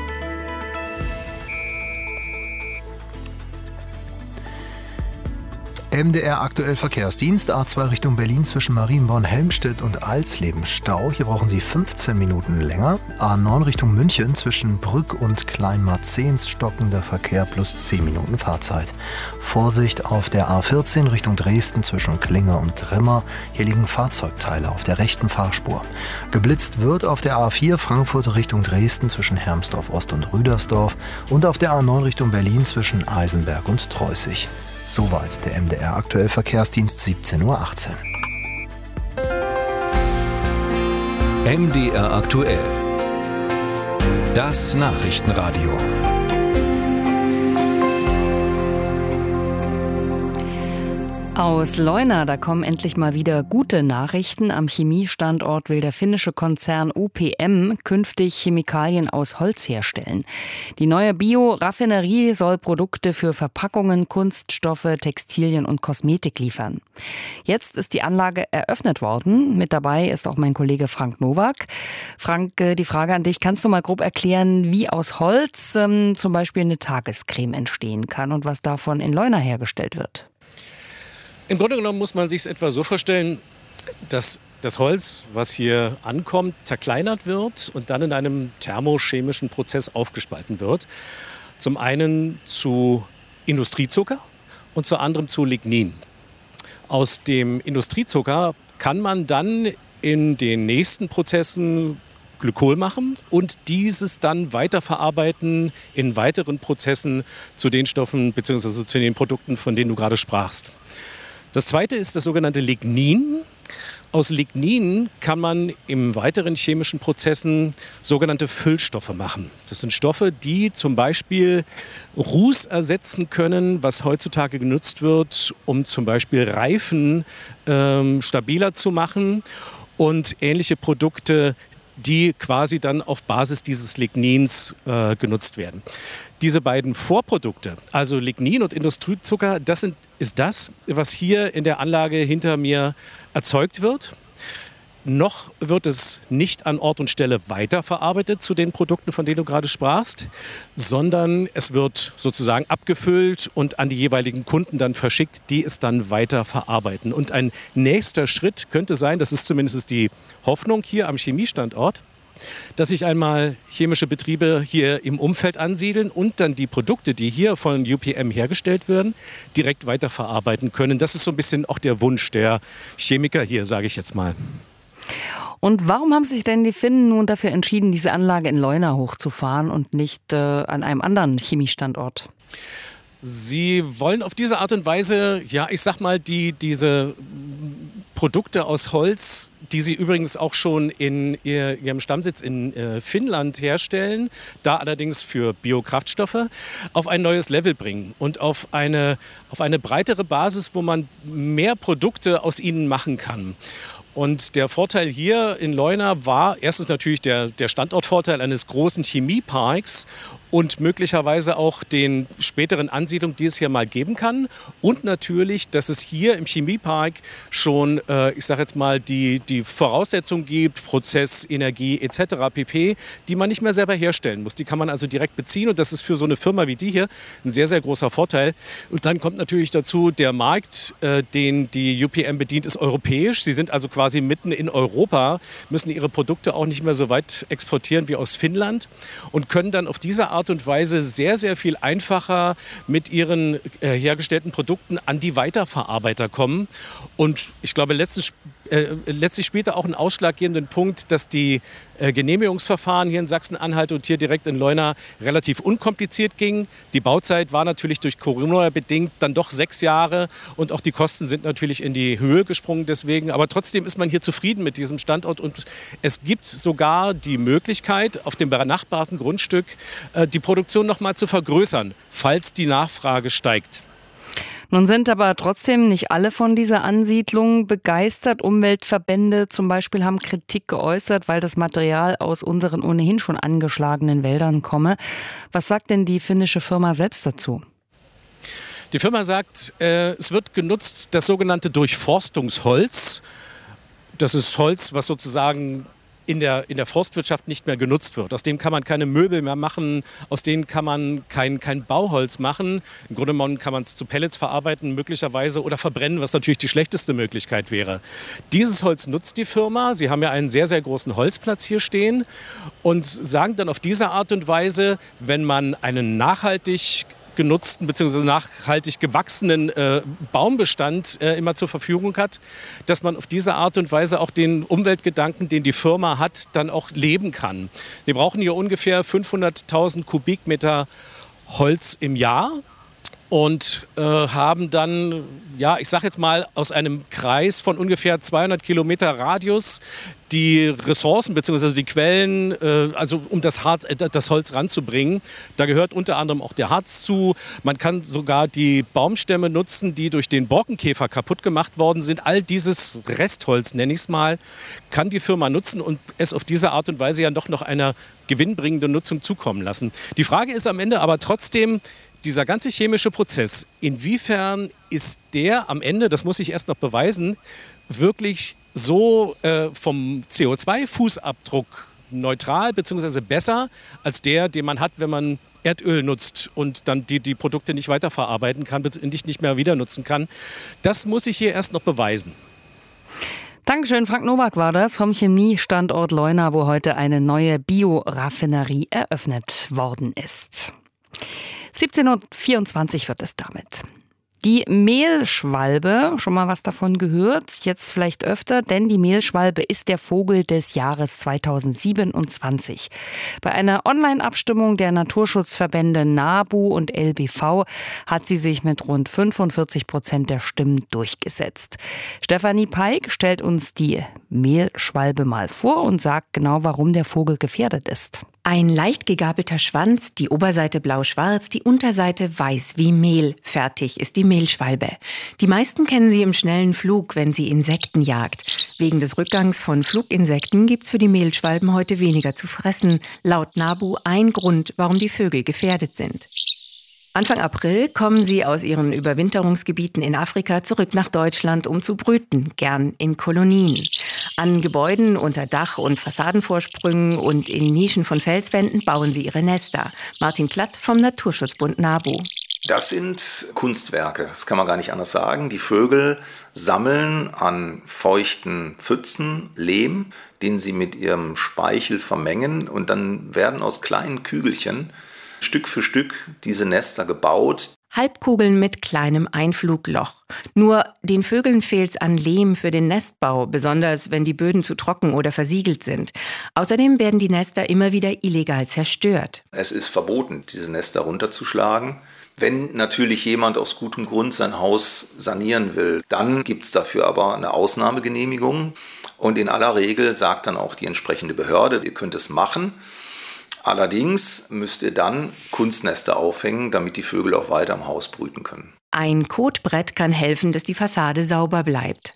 M D R aktuell Verkehrsdienst, A zwei Richtung Berlin zwischen Marienborn-Helmstedt und Alsleben Stau. Hier brauchen Sie fünfzehn Minuten länger. A neun Richtung München zwischen Brück und Kleinmarzehns stockender Verkehr plus zehn Minuten Fahrzeit. Vorsicht auf der A vierzehn Richtung Dresden zwischen Klinger und Grimma. Hier liegen Fahrzeugteile auf der rechten Fahrspur. Geblitzt wird auf der A vier Frankfurt Richtung Dresden zwischen Hermsdorf Ost und Rüdersdorf und auf der A neun Richtung Berlin zwischen Eisenberg und Treußig. Soweit der M D R aktuell Verkehrsdienst, siebzehn Uhr achtzehn. M D R aktuell. Das Nachrichtenradio. Aus Leuna, da kommen endlich mal wieder gute Nachrichten. Am Chemiestandort will der finnische Konzern U P M künftig Chemikalien aus Holz herstellen. Die neue Bio-Raffinerie soll Produkte für Verpackungen, Kunststoffe, Textilien und Kosmetik liefern. Jetzt ist die Anlage eröffnet worden. Mit dabei ist auch mein Kollege Frank Nowak. Frank, die Frage an dich, kannst du mal grob erklären, wie aus Holz ähm, zum Beispiel eine Tagescreme entstehen kann und was davon in Leuna hergestellt wird? Im Grunde genommen muss man sich es etwa so vorstellen, dass das Holz, was hier ankommt, zerkleinert wird und dann in einem thermochemischen Prozess aufgespalten wird. Zum einen zu Industriezucker und zum anderen zu Lignin. Aus dem Industriezucker kann man dann in den nächsten Prozessen Glykol machen und dieses dann weiterverarbeiten in weiteren Prozessen zu den Stoffen bzw. zu den Produkten, von denen du gerade sprachst. Das zweite ist das sogenannte Lignin. Aus Lignin kann man im weiteren chemischen Prozessen sogenannte Füllstoffe machen. Das sind Stoffe, die zum Beispiel Ruß ersetzen können, was heutzutage genutzt wird, um zum Beispiel Reifen ähm, stabiler zu machen und ähnliche Produkte, die quasi dann auf Basis dieses Lignins äh, genutzt werden. Diese beiden Vorprodukte, also Lignin und Industriezucker, das sind, ist das, was hier in der Anlage hinter mir erzeugt wird. Noch wird es nicht an Ort und Stelle weiterverarbeitet zu den Produkten, von denen du gerade sprachst, sondern es wird sozusagen abgefüllt und an die jeweiligen Kunden dann verschickt, die es dann weiterverarbeiten. Und ein nächster Schritt könnte sein, das ist zumindest die Hoffnung hier am Chemiestandort, dass sich einmal chemische Betriebe hier im Umfeld ansiedeln und dann die Produkte, die hier von U P M hergestellt werden, direkt weiterverarbeiten können. Das ist so ein bisschen auch der Wunsch der Chemiker hier, sage ich jetzt mal. Und warum haben sich denn die Finnen nun dafür entschieden, diese Anlage in Leuna hochzufahren und nicht äh, an einem anderen Chemiestandort? Sie wollen auf diese Art und Weise, ja, ich sag mal, die, diese Produkte aus Holz, die sie übrigens auch schon in ihr, ihrem Stammsitz in äh, Finnland herstellen, da allerdings für Biokraftstoffe, auf ein neues Level bringen und auf eine, auf eine breitere Basis, wo man mehr Produkte aus ihnen machen kann. Und der Vorteil hier in Leuna war erstens natürlich der, der Standortvorteil eines großen Chemieparks und möglicherweise auch den späteren Ansiedlungen, die es hier mal geben kann. Und natürlich, dass es hier im Chemiepark schon, äh, ich sage jetzt mal, die, die Voraussetzungen gibt, Prozess, Energie et cetera pp., die man nicht mehr selber herstellen muss. Die kann man also direkt beziehen und das ist für so eine Firma wie die hier ein sehr, sehr großer Vorteil. Und dann kommt natürlich dazu, der Markt, äh, den die U P M bedient, ist europäisch. Sie sind also quasi quasi mitten in Europa, müssen ihre Produkte auch nicht mehr so weit exportieren wie aus Finnland und können dann auf diese Art und Weise sehr, sehr viel einfacher mit ihren äh, hergestellten Produkten an die Weiterverarbeiter kommen. Und ich glaube, letztens Äh, letztlich spielte auch einen ausschlaggebenden Punkt, dass die äh, Genehmigungsverfahren hier in Sachsen-Anhalt und hier direkt in Leuna relativ unkompliziert gingen. Die Bauzeit war natürlich durch Corona bedingt dann doch sechs Jahre und auch die Kosten sind natürlich in die Höhe gesprungen deswegen. Aber trotzdem ist man hier zufrieden mit diesem Standort und es gibt sogar die Möglichkeit, auf dem benachbarten Grundstück äh, die Produktion noch mal zu vergrößern, falls die Nachfrage steigt. Nun sind aber trotzdem nicht alle von dieser Ansiedlung begeistert. Umweltverbände zum Beispiel haben Kritik geäußert, weil das Material aus unseren ohnehin schon angeschlagenen Wäldern komme. Was sagt denn die finnische Firma selbst dazu? Die Firma sagt, äh, es wird genutzt das sogenannte Durchforstungsholz. Das ist Holz, was sozusagen in der, in der Forstwirtschaft nicht mehr genutzt wird. Aus dem kann man keine Möbel mehr machen, aus denen kann man kein, kein Bauholz machen. Im Grunde genommen kann man es zu Pellets verarbeiten möglicherweise oder verbrennen, was natürlich die schlechteste Möglichkeit wäre. Dieses Holz nutzt die Firma. Sie haben ja einen sehr, sehr großen Holzplatz hier stehen und sagen dann auf diese Art und Weise, wenn man einen nachhaltig genutzten bzw. nachhaltig gewachsenen äh, Baumbestand äh, immer zur Verfügung hat, dass man auf diese Art und Weise auch den Umweltgedanken, den die Firma hat, dann auch leben kann. Wir brauchen hier ungefähr fünfhunderttausend Kubikmeter Holz im Jahr und äh, haben dann, ja, ich sage jetzt mal, aus einem Kreis von ungefähr zweihundert Kilometer Radius die Ressourcen bzw. die Quellen, äh, also um das, Harz, äh, das Holz ranzubringen. Da gehört unter anderem auch der Harz zu. Man kann sogar die Baumstämme nutzen, die durch den Borkenkäfer kaputt gemacht worden sind. All dieses Restholz, nenne ich es mal, kann die Firma nutzen und es auf diese Art und Weise ja doch noch einer gewinnbringenden Nutzung zukommen lassen. Die Frage ist am Ende aber trotzdem, dieser ganze chemische Prozess, inwiefern ist der am Ende, das muss ich erst noch beweisen, wirklich so äh, vom C O zwei Fußabdruck neutral bzw. besser als der, den man hat, wenn man Erdöl nutzt und dann die, die Produkte nicht weiterverarbeiten kann, nicht, nicht mehr wieder nutzen kann. Das muss ich hier erst noch beweisen. Dankeschön, Frank Nowak war das vom Chemiestandort Leuna, wo heute eine neue Bioraffinerie eröffnet worden ist. siebzehn Uhr vierundzwanzig wird es damit. Die Mehlschwalbe, schon mal was davon gehört, jetzt vielleicht öfter, denn die Mehlschwalbe ist der Vogel des Jahres zweitausendsiebenundzwanzig. Bei einer Online-Abstimmung der Naturschutzverbände NABU und L B V hat sie sich mit rund fünfundvierzig Prozent der Stimmen durchgesetzt. Stefanie Peik stellt uns die Mehlschwalbe mal vor und sagt genau, warum der Vogel gefährdet ist. Ein leicht gegabelter Schwanz, die Oberseite blau-schwarz, die Unterseite weiß wie Mehl. Fertig ist die Mehlschwalbe. Die meisten kennen sie im schnellen Flug, wenn sie Insekten jagt. Wegen des Rückgangs von Fluginsekten gibt's für die Mehlschwalben heute weniger zu fressen. Laut NABU ein Grund, warum die Vögel gefährdet sind. Anfang April kommen sie aus ihren Überwinterungsgebieten in Afrika zurück nach Deutschland, um zu brüten, gern in Kolonien. An Gebäuden unter Dach- und Fassadenvorsprüngen und in Nischen von Felswänden bauen sie ihre Nester. Martin Klatt vom Naturschutzbund NABU. Das sind Kunstwerke, das kann man gar nicht anders sagen. Die Vögel sammeln an feuchten Pfützen Lehm, den sie mit ihrem Speichel vermengen und dann werden aus kleinen Kügelchen Stück für Stück diese Nester gebaut. Halbkugeln mit kleinem Einflugloch. Nur den Vögeln fehlt's an Lehm für den Nestbau, besonders wenn die Böden zu trocken oder versiegelt sind. Außerdem werden die Nester immer wieder illegal zerstört. Es ist verboten, diese Nester runterzuschlagen. Wenn natürlich jemand aus gutem Grund sein Haus sanieren will, dann gibt's dafür aber eine Ausnahmegenehmigung. Und in aller Regel sagt dann auch die entsprechende Behörde, ihr könnt es machen. Allerdings müsst ihr dann Kunstnester aufhängen, damit die Vögel auch weiter im Haus brüten können. Ein Kotbrett kann helfen, dass die Fassade sauber bleibt.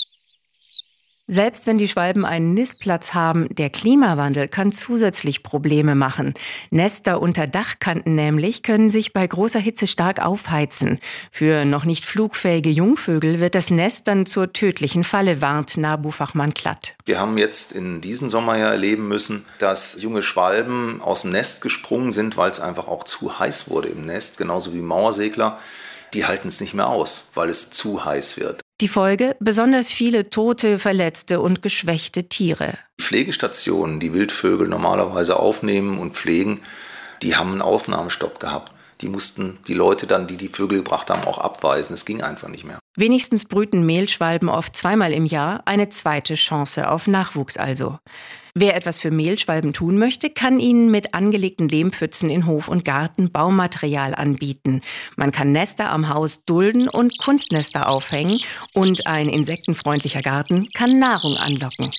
Selbst wenn die Schwalben einen Nistplatz haben, der Klimawandel kann zusätzlich Probleme machen. Nester unter Dachkanten nämlich können sich bei großer Hitze stark aufheizen. Für noch nicht flugfähige Jungvögel wird das Nest dann zur tödlichen Falle, warnt NABU-Fachmann Klatt. Wir haben jetzt in diesem Sommer ja erleben müssen, dass junge Schwalben aus dem Nest gesprungen sind, weil es einfach auch zu heiß wurde im Nest, genauso wie Mauersegler. Die halten es nicht mehr aus, weil es zu heiß wird. Die Folge? Besonders viele tote, verletzte und geschwächte Tiere. Pflegestationen, die Wildvögel normalerweise aufnehmen und pflegen, die haben einen Aufnahmestopp gehabt. Die mussten die Leute dann, die die Vögel gebracht haben, auch abweisen. Es ging einfach nicht mehr. Wenigstens brüten Mehlschwalben oft zweimal im Jahr, eine zweite Chance auf Nachwuchs also. Wer etwas für Mehlschwalben tun möchte, kann ihnen mit angelegten Lehmpfützen in Hof und Garten Baumaterial anbieten. Man kann Nester am Haus dulden und Kunstnester aufhängen und ein insektenfreundlicher Garten kann Nahrung anlocken.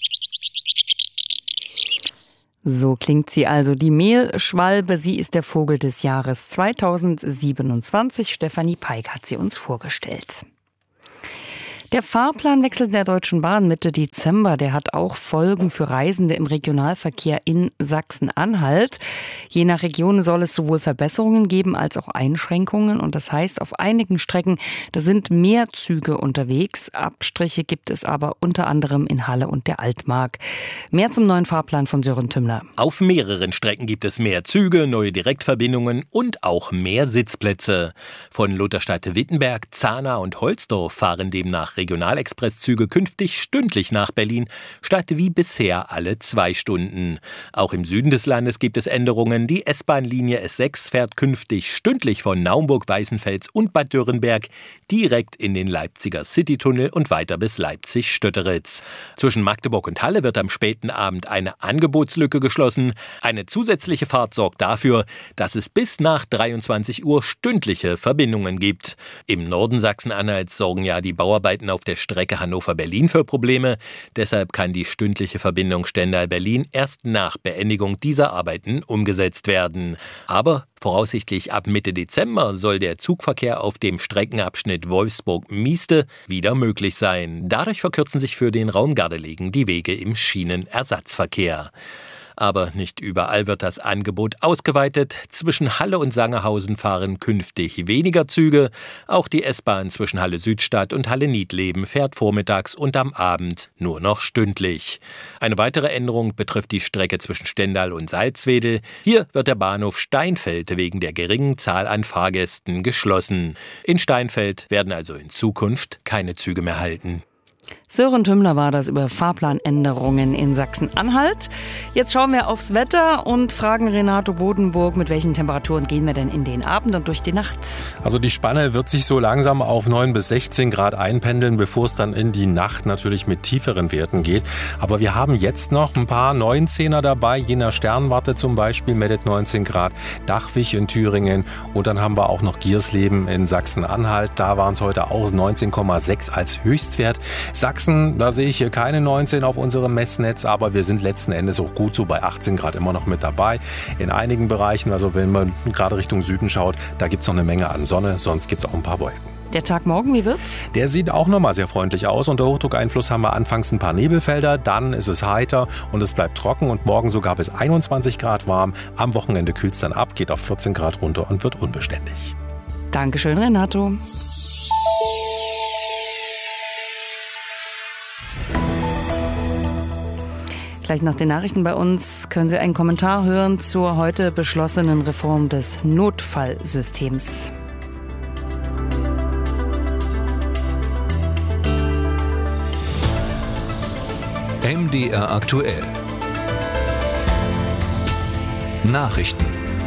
So klingt sie also, die Mehlschwalbe. Sie ist der Vogel des Jahres zweitausendsiebenundzwanzig. Stefanie Peik hat sie uns vorgestellt. Der Fahrplanwechsel der Deutschen Bahn Mitte Dezember, der hat auch Folgen für Reisende im Regionalverkehr in Sachsen-Anhalt. Je nach Region soll es sowohl Verbesserungen geben als auch Einschränkungen. Und das heißt, auf einigen Strecken, da sind mehr Züge unterwegs. Abstriche gibt es aber unter anderem in Halle und der Altmark. Mehr zum neuen Fahrplan von Sören Tümmler. Auf mehreren Strecken gibt es mehr Züge, neue Direktverbindungen und auch mehr Sitzplätze. Von Lutherstadt-Wittenberg, Zahna und Holzdorf fahren demnach Regionalexpresszüge künftig stündlich nach Berlin, statt wie bisher alle zwei Stunden. Auch im Süden des Landes gibt es Änderungen. Die S-Bahn-Linie S sechs fährt künftig stündlich von Naumburg, Weißenfels und Bad Dürrenberg direkt in den Leipziger Citytunnel und weiter bis Leipzig-Stötteritz. Zwischen Magdeburg und Halle wird am späten Abend eine Angebotslücke geschlossen. Eine zusätzliche Fahrt sorgt dafür, dass es bis nach dreiundzwanzig Uhr stündliche Verbindungen gibt. Im Norden Sachsen-Anhalts sorgen ja die Bauarbeiten auf der Strecke Hannover-Berlin für Probleme. Deshalb kann die stündliche Verbindung Stendal-Berlin erst nach Beendigung dieser Arbeiten umgesetzt werden. Aber voraussichtlich ab Mitte Dezember soll der Zugverkehr auf dem Streckenabschnitt Wolfsburg-Mieste wieder möglich sein. Dadurch verkürzen sich für den Raum Gardelegen die Wege im Schienenersatzverkehr. Aber nicht überall wird das Angebot ausgeweitet. Zwischen Halle und Sangerhausen fahren künftig weniger Züge. Auch die S-Bahn zwischen Halle-Südstadt und Halle-Niedleben fährt vormittags und am Abend nur noch stündlich. Eine weitere Änderung betrifft die Strecke zwischen Stendal und Salzwedel. Hier wird der Bahnhof Steinfeld wegen der geringen Zahl an Fahrgästen geschlossen. In Steinfeld werden also in Zukunft keine Züge mehr halten. Sören Tümmler war das über Fahrplanänderungen in Sachsen-Anhalt. Jetzt schauen wir aufs Wetter und fragen Renato Bodenburg, mit welchen Temperaturen gehen wir denn in den Abend und durch die Nacht? Also die Spanne wird sich so langsam auf neun bis sechzehn Grad einpendeln, bevor es dann in die Nacht natürlich mit tieferen Werten geht. Aber wir haben jetzt noch ein paar neunzehner dabei. Jener Sternwarte zum Beispiel meldet neunzehn Grad, Dachwig in Thüringen und dann haben wir auch noch Giersleben in Sachsen-Anhalt. Da waren es heute auch neunzehn Komma sechs als Höchstwert. Sachsen, da sehe ich hier keine neunzehn auf unserem Messnetz, aber wir sind letzten Endes auch gut so bei achtzehn Grad immer noch mit dabei. In einigen Bereichen, also wenn man gerade Richtung Süden schaut, da gibt es noch eine Menge an Sonne, sonst gibt es auch ein paar Wolken. Der Tag morgen, wie wird's? Der sieht auch nochmal sehr freundlich aus. Unter Hochdruckeinfluss haben wir anfangs ein paar Nebelfelder, dann ist es heiter und es bleibt trocken und morgen sogar bis einundzwanzig Grad warm. Am Wochenende kühlt es dann ab, geht auf vierzehn Grad runter und wird unbeständig. Dankeschön, Renato. Gleich nach den Nachrichten bei uns können Sie einen Kommentar hören zur heute beschlossenen Reform des Notfallsystems. M D R aktuell. Nachrichten.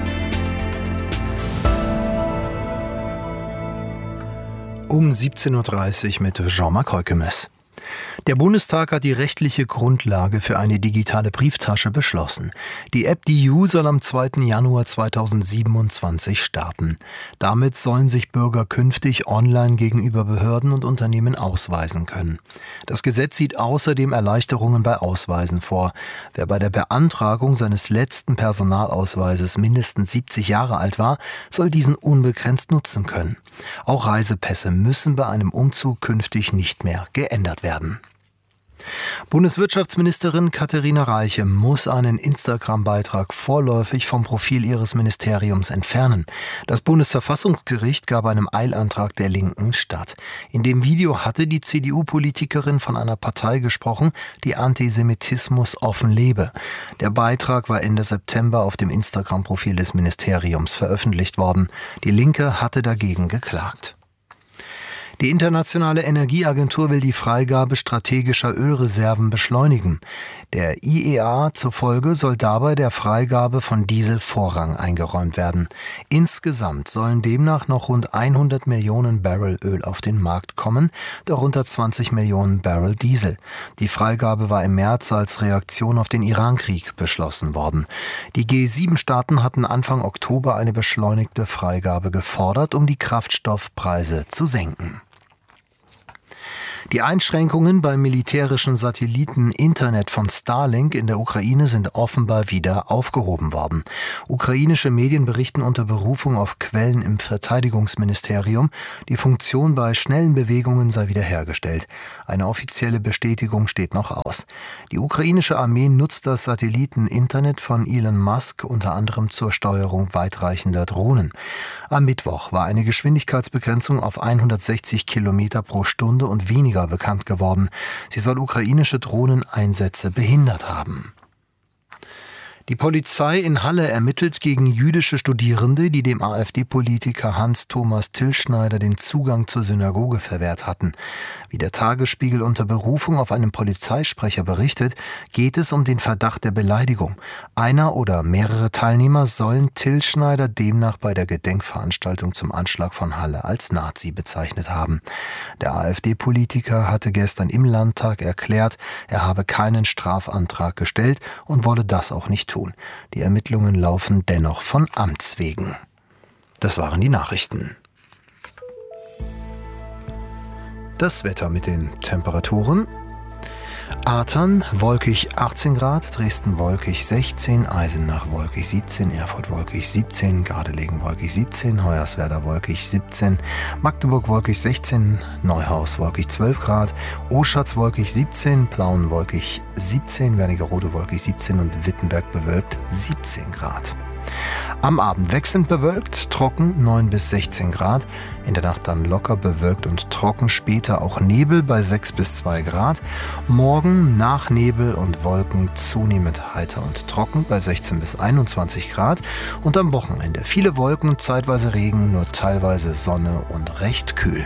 Um siebzehn Uhr dreißig mit Jean-Marc Heukemes. Der Bundestag hat die rechtliche Grundlage für eine digitale Brieftasche beschlossen. Die App D U soll am zweiten Januar zweitausendsiebenundzwanzig starten. Damit sollen sich Bürger künftig online gegenüber Behörden und Unternehmen ausweisen können. Das Gesetz sieht außerdem Erleichterungen bei Ausweisen vor. Wer bei der Beantragung seines letzten Personalausweises mindestens siebzig Jahre alt war, soll diesen unbegrenzt nutzen können. Auch Reisepässe müssen bei einem Umzug künftig nicht mehr geändert werden. Bundeswirtschaftsministerin Katharina Reiche muss einen Instagram-Beitrag vorläufig vom Profil ihres Ministeriums entfernen. Das Bundesverfassungsgericht gab einem Eilantrag der Linken statt. In dem Video hatte die C D U-Politikerin von einer Partei gesprochen, die Antisemitismus offen lebe. Der Beitrag war Ende September auf dem Instagram-Profil des Ministeriums veröffentlicht worden. Die Linke hatte dagegen geklagt. Die Internationale Energieagentur will die Freigabe strategischer Ölreserven beschleunigen. Der I E A zufolge soll dabei der Freigabe von Diesel Vorrang eingeräumt werden. Insgesamt sollen demnach noch rund hundert Millionen Barrel Öl auf den Markt kommen, darunter zwanzig Millionen Barrel Diesel. Die Freigabe war im März als Reaktion auf den Irankrieg beschlossen worden. Die G sieben Staaten hatten Anfang Oktober eine beschleunigte Freigabe gefordert, um die Kraftstoffpreise zu senken. Die Einschränkungen beim militärischen Satelliten-Internet von Starlink in der Ukraine sind offenbar wieder aufgehoben worden. Ukrainische Medien berichten unter Berufung auf Quellen im Verteidigungsministerium, die Funktion bei schnellen Bewegungen sei wiederhergestellt. Eine offizielle Bestätigung steht noch aus. Die ukrainische Armee nutzt das Satelliten-Internet von Elon Musk unter anderem zur Steuerung weitreichender Drohnen. Am Mittwoch war eine Geschwindigkeitsbegrenzung auf hundertsechzig Kilometer pro Stunde und weniger bekannt geworden. Sie soll ukrainische Drohneneinsätze behindert haben. Die Polizei in Halle ermittelt gegen jüdische Studierende, die dem AfD-Politiker Hans-Thomas Tillschneider den Zugang zur Synagoge verwehrt hatten. Wie der Tagesspiegel unter Berufung auf einen Polizeisprecher berichtet, geht es um den Verdacht der Beleidigung. Einer oder mehrere Teilnehmer sollen Tillschneider demnach bei der Gedenkveranstaltung zum Anschlag von Halle als Nazi bezeichnet haben. Der AfD-Politiker hatte gestern im Landtag erklärt, er habe keinen Strafantrag gestellt und wolle das auch nicht tun. Die Ermittlungen laufen dennoch von Amts wegen. Das waren die Nachrichten. Das Wetter mit den Temperaturen. Athern wolkig achtzehn Grad, Dresden wolkig sechzehn, Eisenach wolkig siebzehn, Erfurt wolkig siebzehn, Gardelegen wolkig siebzehn, Hoyerswerda wolkig siebzehn, Magdeburg wolkig sechzehn, Neuhaus wolkig zwölf Grad, Oschatz wolkig siebzehn, Plauen wolkig siebzehn, Wernigerode wolkig siebzehn und Wittenberg bewölkt siebzehn Grad. Am Abend wechselnd bewölkt, trocken neun bis sechzehn Grad, in der Nacht dann locker bewölkt und trocken, später auch Nebel bei sechs bis zwei Grad, morgen nach Nebel und Wolken zunehmend heiter und trocken bei sechzehn bis einundzwanzig Grad und am Wochenende viele Wolken, zeitweise Regen, nur teilweise Sonne und recht kühl.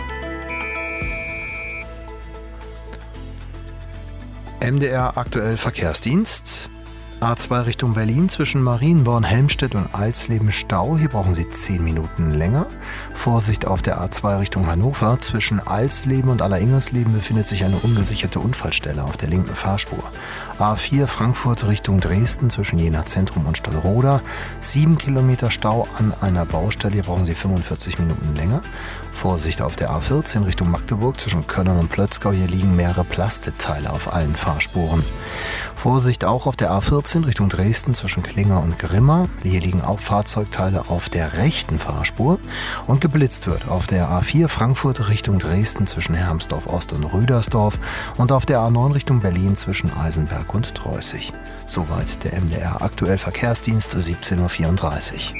M D R aktuell Verkehrsdienst. A zwei Richtung Berlin zwischen Marienborn, Helmstedt und Alsleben Stau. Hier brauchen Sie zehn Minuten länger. Vorsicht auf der A zwei Richtung Hannover. Zwischen Alsleben und Alleringmersleben befindet sich eine ungesicherte Unfallstelle auf der linken Fahrspur. A vier Frankfurt Richtung Dresden zwischen Jena Zentrum und Stadtroda. Sieben Kilometer Stau an einer Baustelle. Hier brauchen Sie fünfundvierzig Minuten länger. Vorsicht auf der A vierzehn Richtung Magdeburg zwischen Köllern und Plötzgau. Hier liegen mehrere Plastikteile auf allen Fahrspuren. Vorsicht auch auf der A vierzehn Richtung Dresden zwischen Klinger und Grimma. Hier liegen auch Fahrzeugteile auf der rechten Fahrspur. Und geblitzt wird auf der A vier Frankfurt Richtung Dresden zwischen Hermsdorf Ost und Rüdersdorf und auf der A neun Richtung Berlin zwischen Eisenberg und Treußig. Soweit der M D R aktuell Verkehrsdienst, siebzehn Uhr vierunddreißig.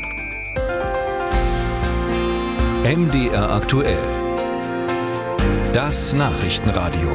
M D R aktuell. Das Nachrichtenradio.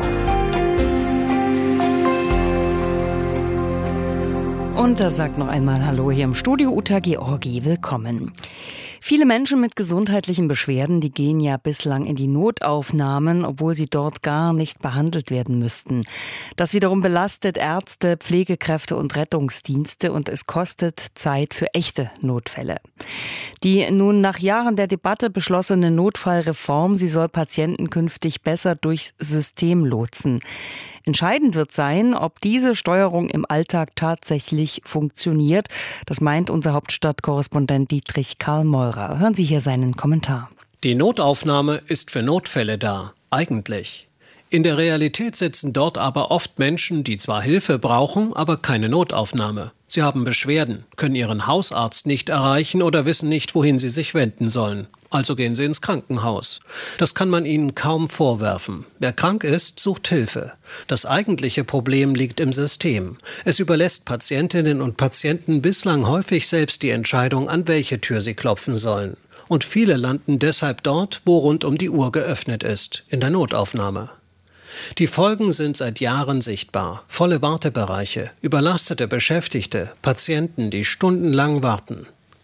Und da sagt noch einmal Hallo hier im Studio, Uta Georgi, willkommen. Viele Menschen mit gesundheitlichen Beschwerden, die gehen ja bislang in die Notaufnahmen, obwohl sie dort gar nicht behandelt werden müssten. Das wiederum belastet Ärzte, Pflegekräfte und Rettungsdienste und es kostet Zeit für echte Notfälle. Die nun nach Jahren der Debatte beschlossene Notfallreform, sie soll Patienten künftig besser durchs System lotsen. Entscheidend wird sein, ob diese Steuerung im Alltag tatsächlich funktioniert. Das meint unser Hauptstadtkorrespondent Dietrich Karl Meurer. Hören Sie hier seinen Kommentar. Die Notaufnahme ist für Notfälle da, eigentlich. In der Realität sitzen dort aber oft Menschen, die zwar Hilfe brauchen, aber keine Notaufnahme. Sie haben Beschwerden, können ihren Hausarzt nicht erreichen oder wissen nicht, wohin sie sich wenden sollen. Also gehen sie ins Krankenhaus. Das kann man ihnen kaum vorwerfen. Wer krank ist, sucht Hilfe. Das eigentliche Problem liegt im System. Es überlässt Patientinnen und Patienten bislang häufig selbst die Entscheidung, an welche Tür sie klopfen sollen. Und viele landen deshalb dort, wo rund um die Uhr geöffnet ist, in der Notaufnahme. Die Folgen sind seit Jahren sichtbar. Volle Wartebereiche, überlastete Beschäftigte, Patienten, die stundenlang warten.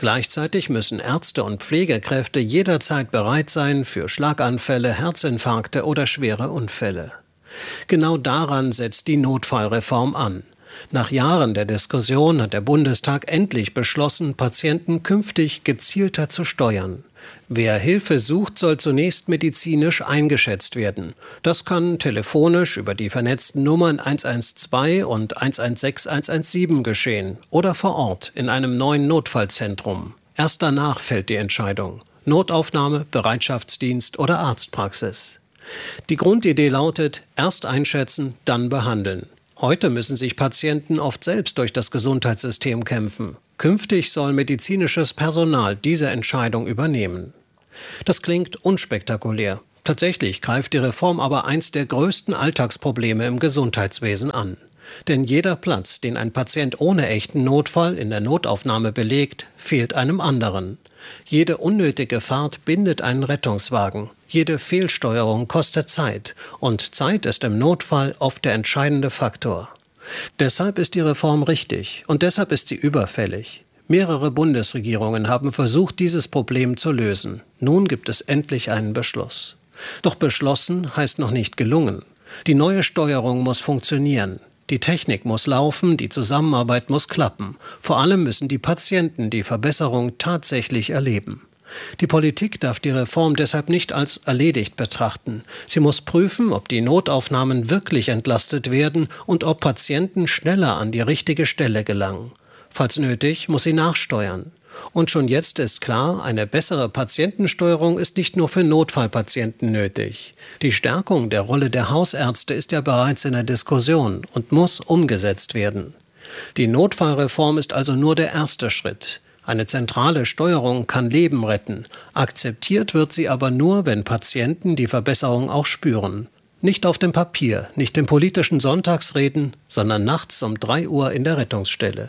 Gleichzeitig müssen Ärzte und Pflegekräfte jederzeit bereit sein für Schlaganfälle, Herzinfarkte oder schwere Unfälle. Genau daran setzt die Notfallreform an. Nach Jahren der Diskussion hat der Bundestag endlich beschlossen, Patienten künftig gezielter zu steuern. Wer Hilfe sucht, soll zunächst medizinisch eingeschätzt werden. Das kann telefonisch über die vernetzten Nummern eins eins zwei und eins eins sechs eins eins sieben geschehen oder vor Ort in einem neuen Notfallzentrum. Erst danach fällt die Entscheidung. Notaufnahme, Bereitschaftsdienst oder Arztpraxis. Die Grundidee lautet, erst einschätzen, dann behandeln. Heute müssen sich Patienten oft selbst durch das Gesundheitssystem kämpfen. Künftig soll medizinisches Personal diese Entscheidung übernehmen. Das klingt unspektakulär. Tatsächlich greift die Reform aber eins der größten Alltagsprobleme im Gesundheitswesen an. Denn jeder Platz, den ein Patient ohne echten Notfall in der Notaufnahme belegt, fehlt einem anderen. Jede unnötige Fahrt bindet einen Rettungswagen. Jede Fehlsteuerung kostet Zeit. Und Zeit ist im Notfall oft der entscheidende Faktor. Deshalb ist die Reform richtig und deshalb ist sie überfällig. Mehrere Bundesregierungen haben versucht, dieses Problem zu lösen. Nun gibt es endlich einen Beschluss. Doch beschlossen heißt noch nicht gelungen. Die neue Steuerung muss funktionieren. Die Technik muss laufen, die Zusammenarbeit muss klappen. Vor allem müssen die Patienten die Verbesserung tatsächlich erleben. Die Politik darf die Reform deshalb nicht als erledigt betrachten. Sie muss prüfen, ob die Notaufnahmen wirklich entlastet werden und ob Patienten schneller an die richtige Stelle gelangen. Falls nötig, muss sie nachsteuern. Und schon jetzt ist klar, eine bessere Patientensteuerung ist nicht nur für Notfallpatienten nötig. Die Stärkung der Rolle der Hausärzte ist ja bereits in der Diskussion und muss umgesetzt werden. Die Notfallreform ist also nur der erste Schritt. Eine zentrale Steuerung kann Leben retten. Akzeptiert wird sie aber nur, wenn Patienten die Verbesserung auch spüren. Nicht auf dem Papier, nicht in politischen Sonntagsreden, sondern nachts um drei Uhr in der Rettungsstelle.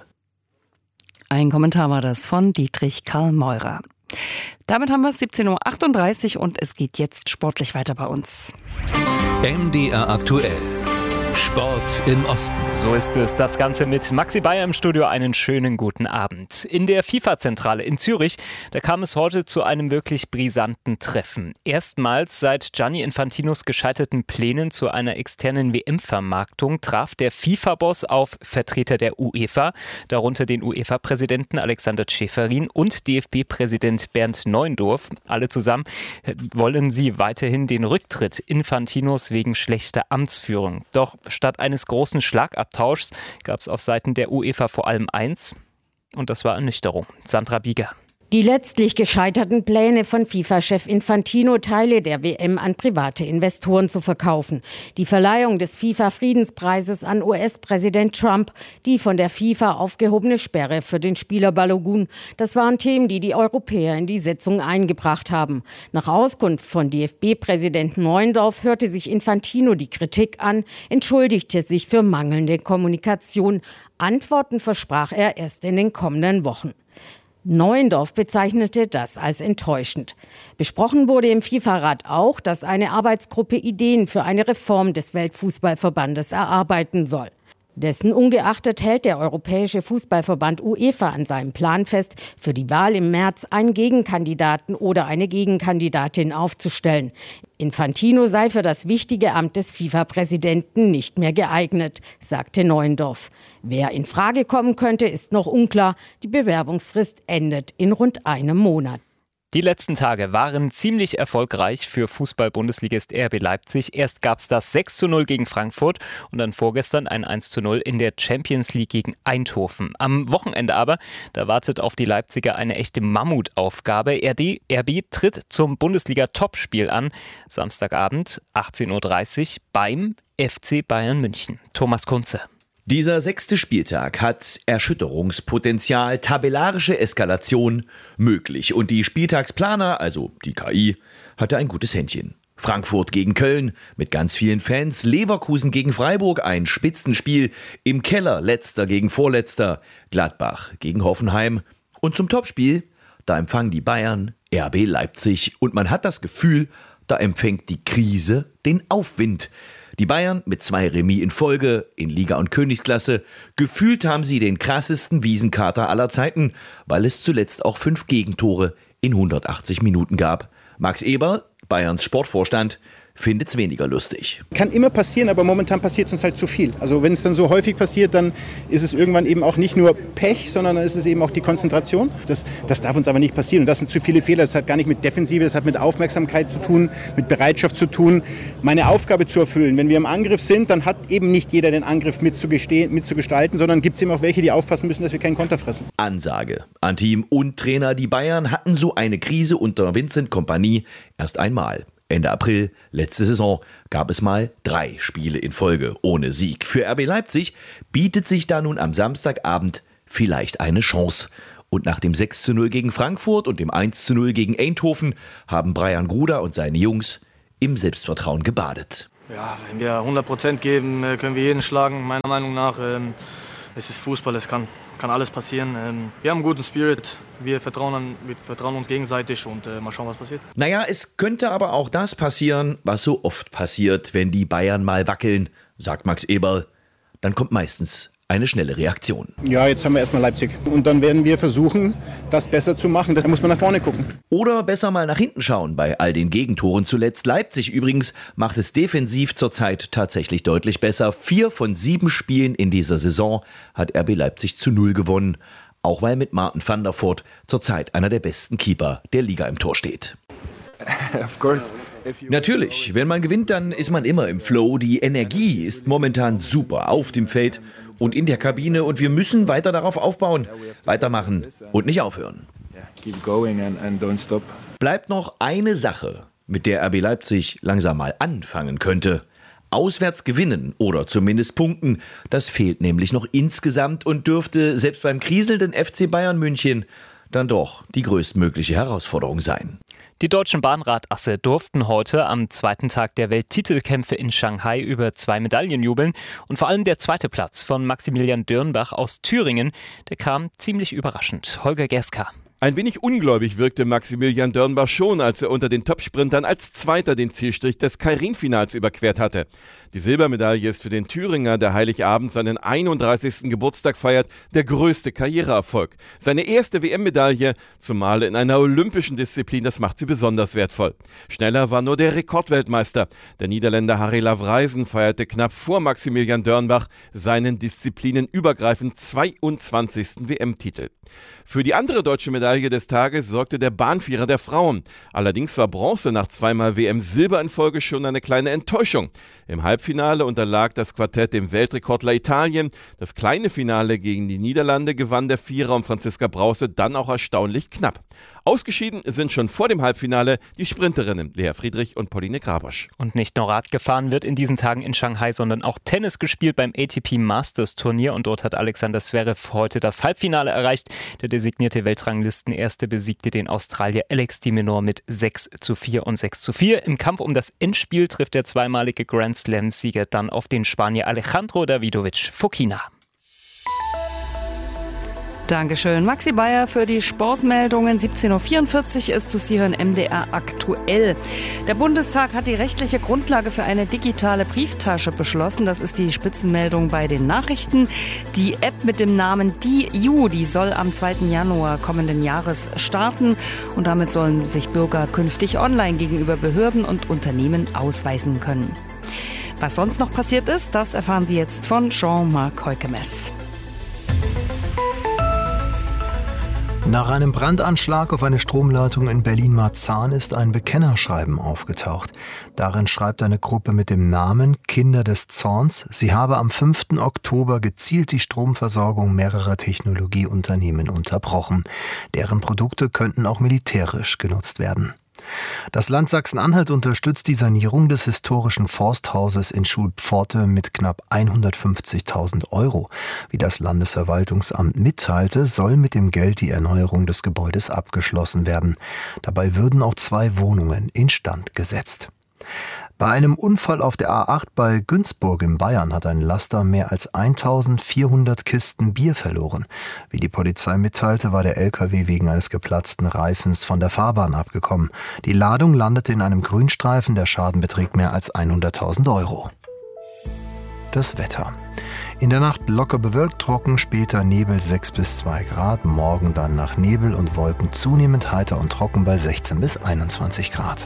Ein Kommentar war das von Dietrich Karl Meurer. Damit haben wir es siebzehn Uhr achtunddreißig und es geht jetzt sportlich weiter bei uns. M D R aktuell. Sport im Osten. So ist es. Das Ganze mit Maxi Bayer im Studio. Einen schönen guten Abend. In der FIFA-Zentrale in Zürich, da kam es heute zu einem wirklich brisanten Treffen. Erstmals seit Gianni Infantinos gescheiterten Plänen zu einer externen W M-Vermarktung traf der FIFA-Boss auf Vertreter der UEFA, darunter den UEFA-Präsidenten Alexander Ceferin und D F B-Präsident Bernd Neuendorf. Alle zusammen wollen sie weiterhin den Rücktritt Infantinos wegen schlechter Amtsführung. Doch statt eines großen Schlagabtauschs gab es auf Seiten der UEFA vor allem eins, und das war Ernüchterung. Sandra Bieger. Die letztlich gescheiterten Pläne von FIFA-Chef Infantino, Teile der W M an private Investoren zu verkaufen. Die Verleihung des FIFA-Friedenspreises an U S-Präsident Trump, die von der FIFA aufgehobene Sperre für den Spieler Balogun. Das waren Themen, die die Europäer in die Sitzung eingebracht haben. Nach Auskunft von D F B-Präsident Neuendorf hörte sich Infantino die Kritik an, entschuldigte sich für mangelnde Kommunikation. Antworten versprach er erst in den kommenden Wochen. Neuendorf bezeichnete das als enttäuschend. Besprochen wurde im FIFA-Rat auch, dass eine Arbeitsgruppe Ideen für eine Reform des Weltfußballverbandes erarbeiten soll. Dessen ungeachtet hält der Europäische Fußballverband UEFA an seinem Plan fest, für die Wahl im März einen Gegenkandidaten oder eine Gegenkandidatin aufzustellen. Infantino sei für das wichtige Amt des FIFA-Präsidenten nicht mehr geeignet, sagte Neuendorf. Wer in Frage kommen könnte, ist noch unklar. Die Bewerbungsfrist endet in rund einem Monat. Die letzten Tage waren ziemlich erfolgreich für Fußball-Bundesligist R B Leipzig. Erst gab es das sechs zu null gegen Frankfurt und dann vorgestern ein eins zu null in der Champions League gegen Eindhoven. Am Wochenende aber, da wartet auf die Leipziger eine echte Mammutaufgabe. R B tritt zum Bundesliga-Topspiel an, Samstagabend achtzehn Uhr dreißig beim F C Bayern München. Thomas Kunze. Dieser sechste Spieltag hat Erschütterungspotenzial, tabellarische Eskalation möglich. Und die Spieltagsplaner, also die K I, hatte ein gutes Händchen. Frankfurt gegen Köln mit ganz vielen Fans, Leverkusen gegen Freiburg, ein Spitzenspiel, im Keller letzter gegen Vorletzter, Gladbach gegen Hoffenheim. Und zum Topspiel, da empfangen die Bayern R B Leipzig. Und man hat das Gefühl, da empfängt die Krise den Aufwind. Die Bayern mit zwei Remis in Folge in Liga und Königsklasse. Gefühlt haben sie den krassesten Wiesenkater aller Zeiten, weil es zuletzt auch fünf Gegentore in hundertachtzig Minuten gab. Max Eberl, Bayerns Sportvorstand, findet es weniger lustig. Kann immer passieren, aber momentan passiert es uns halt zu viel. Also wenn es dann so häufig passiert, dann ist es irgendwann eben auch nicht nur Pech, sondern dann ist es eben auch die Konzentration. Das, das darf uns aber nicht passieren. Und das sind zu viele Fehler. Das hat gar nicht mit Defensive, das hat mit Aufmerksamkeit zu tun, mit Bereitschaft zu tun, meine Aufgabe zu erfüllen. Wenn wir im Angriff sind, dann hat eben nicht jeder den Angriff mitzugestalten, sondern gibt es eben auch welche, die aufpassen müssen, dass wir keinen Konter fressen. Ansage an Team und Trainer. Die Bayern hatten so eine Krise unter Vincent Kompany erst einmal. Ende April, letzte Saison, gab es mal drei Spiele in Folge ohne Sieg. Für R B Leipzig bietet sich da nun am Samstagabend vielleicht eine Chance. Und nach dem sechs zu null gegen Frankfurt und dem eins zu null gegen Eindhoven haben Brian Gruder und seine Jungs im Selbstvertrauen gebadet. Ja, wenn wir hundert Prozent geben, können wir jeden schlagen, meiner Meinung nach. Es ist Fußball, es kann, kann alles passieren. Wir haben einen guten Spirit, wir vertrauen, an, wir vertrauen uns gegenseitig und äh, mal schauen, was passiert. Naja, es könnte aber auch das passieren, was so oft passiert, wenn die Bayern mal wackeln, sagt Max Eberl. Dann kommt meistens eine schnelle Reaktion. Ja, jetzt haben wir erstmal Leipzig. Und dann werden wir versuchen, das besser zu machen. Da muss man nach vorne gucken. Oder besser mal nach hinten schauen bei all den Gegentoren zuletzt. Leipzig übrigens macht es defensiv zurzeit tatsächlich deutlich besser. Vier von sieben Spielen in dieser Saison hat R B Leipzig zu null gewonnen. Auch weil mit Martin van der Voort zurzeit einer der besten Keeper der Liga im Tor steht. Natürlich, wenn man gewinnt, dann ist man immer im Flow. Die Energie ist momentan super auf dem Feld und in der Kabine und wir müssen weiter darauf aufbauen, weitermachen und nicht aufhören. Bleibt noch eine Sache, mit der R B Leipzig langsam mal anfangen könnte. Auswärts gewinnen oder zumindest punkten, das fehlt nämlich noch insgesamt und dürfte selbst beim kriselnden F C Bayern München dann doch die größtmögliche Herausforderung sein. Die deutschen Bahnradasse durften heute am zweiten Tag der Welttitelkämpfe in Shanghai über zwei Medaillen jubeln. Und vor allem der zweite Platz von Maximilian Dürnbach aus Thüringen, der kam ziemlich überraschend. Holger Gerska. Ein wenig ungläubig wirkte Maximilian Dürnbach schon, als er unter den Topsprintern als Zweiter den Zielstrich des Keirin-Finals überquert hatte. Die Silbermedaille ist für den Thüringer, der Heiligabend seinen einunddreißigsten Geburtstag feiert, der größte Karriereerfolg. Seine erste W M-Medaille, zumal in einer olympischen Disziplin, das macht sie besonders wertvoll. Schneller war nur der Rekordweltmeister. Der Niederländer Harry Lavrijsen feierte knapp vor Maximilian Dürnbach seinen disziplinenübergreifend zweiundzwanzigsten W M-Titel. Für die andere deutsche Medaille des Tages sorgte der Bahnvierer der Frauen. Allerdings war Bronze nach zweimal W M-Silber in Folge schon eine kleine Enttäuschung. Im Halbfinale unterlag das Quartett dem Weltrekordler Italien. Das kleine Finale gegen die Niederlande gewann der Vierer um Franziska Brause dann auch erstaunlich knapp. Ausgeschieden sind schon vor dem Halbfinale die Sprinterinnen Lea Friedrich und Pauline Grabosch. Und nicht nur Rad gefahren wird in diesen Tagen in Shanghai, sondern auch Tennis gespielt beim A T P Masters Turnier. Und dort hat Alexander Zverev heute das Halbfinale erreicht. Der designierte Weltranglistenerste besiegte den Australier Alex de Minaur mit sechs zu vier und sechs zu vier. Im Kampf um das Endspiel trifft der zweimalige Grand Slam-Sieger dann auf den Spanier Alejandro Davidovich Fokina. Dankeschön, Maxi Bayer für die Sportmeldungen. siebzehn Uhr vierundvierzig ist es, Sie hören M D R aktuell. Der Bundestag hat die rechtliche Grundlage für eine digitale Brieftasche beschlossen. Das ist die Spitzenmeldung bei den Nachrichten. Die App mit dem Namen DIU, die soll am zweiten Januar kommenden Jahres starten. Und damit sollen sich Bürger künftig online gegenüber Behörden und Unternehmen ausweisen können. Was sonst noch passiert ist, das erfahren Sie jetzt von Jean-Marc Heukemes. Nach einem Brandanschlag auf eine Stromleitung in Berlin-Marzahn ist ein Bekennerschreiben aufgetaucht. Darin schreibt eine Gruppe mit dem Namen Kinder des Zorns, sie habe am fünften Oktober gezielt die Stromversorgung mehrerer Technologieunternehmen unterbrochen. Deren Produkte könnten auch militärisch genutzt werden. Das Land Sachsen-Anhalt unterstützt die Sanierung des historischen Forsthauses in Schulpforte mit knapp hundertfünfzigtausend Euro. Wie das Landesverwaltungsamt mitteilte, soll mit dem Geld die Erneuerung des Gebäudes abgeschlossen werden. Dabei würden auch zwei Wohnungen instand gesetzt. Bei einem Unfall auf der A acht bei Günzburg in Bayern hat ein Laster mehr als eintausendvierhundert Kisten Bier verloren. Wie die Polizei mitteilte, war der L K W wegen eines geplatzten Reifens von der Fahrbahn abgekommen. Die Ladung landete in einem Grünstreifen, der Schaden beträgt mehr als hunderttausend Euro. das Wetter. In der Nacht locker bewölkt, trocken, später Nebel sechs bis zwei Grad, morgen dann nach Nebel und Wolken zunehmend heiter und trocken bei sechzehn bis einundzwanzig Grad.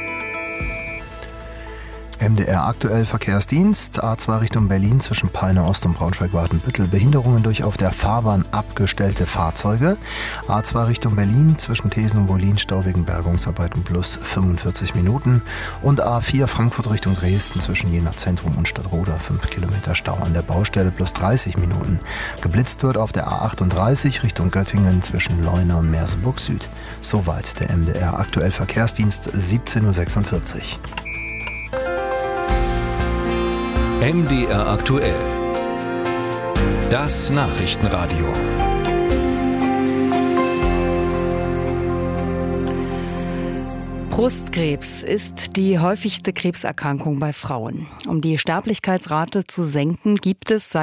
M D R aktuell Verkehrsdienst, A zwei Richtung Berlin zwischen Peine Ost und Braunschweig-Watenbüttel, Behinderungen durch auf der Fahrbahn abgestellte Fahrzeuge. A zwei Richtung Berlin zwischen Thesen und Wollin, Stau wegen Bergungsarbeiten plus fünfundvierzig Minuten. Und A vier Frankfurt Richtung Dresden zwischen Jena Zentrum und Stadtroda, fünf Kilometer Stau an der Baustelle plus dreißig Minuten. Geblitzt wird auf der A achtunddreißig Richtung Göttingen zwischen Leuna und Merseburg Süd. Soweit der M D R aktuell Verkehrsdienst, siebzehn Uhr sechsundvierzig. M D R aktuell. Das Nachrichtenradio. Brustkrebs ist die häufigste Krebserkrankung bei Frauen. Um die Sterblichkeitsrate zu senken, gibt es seit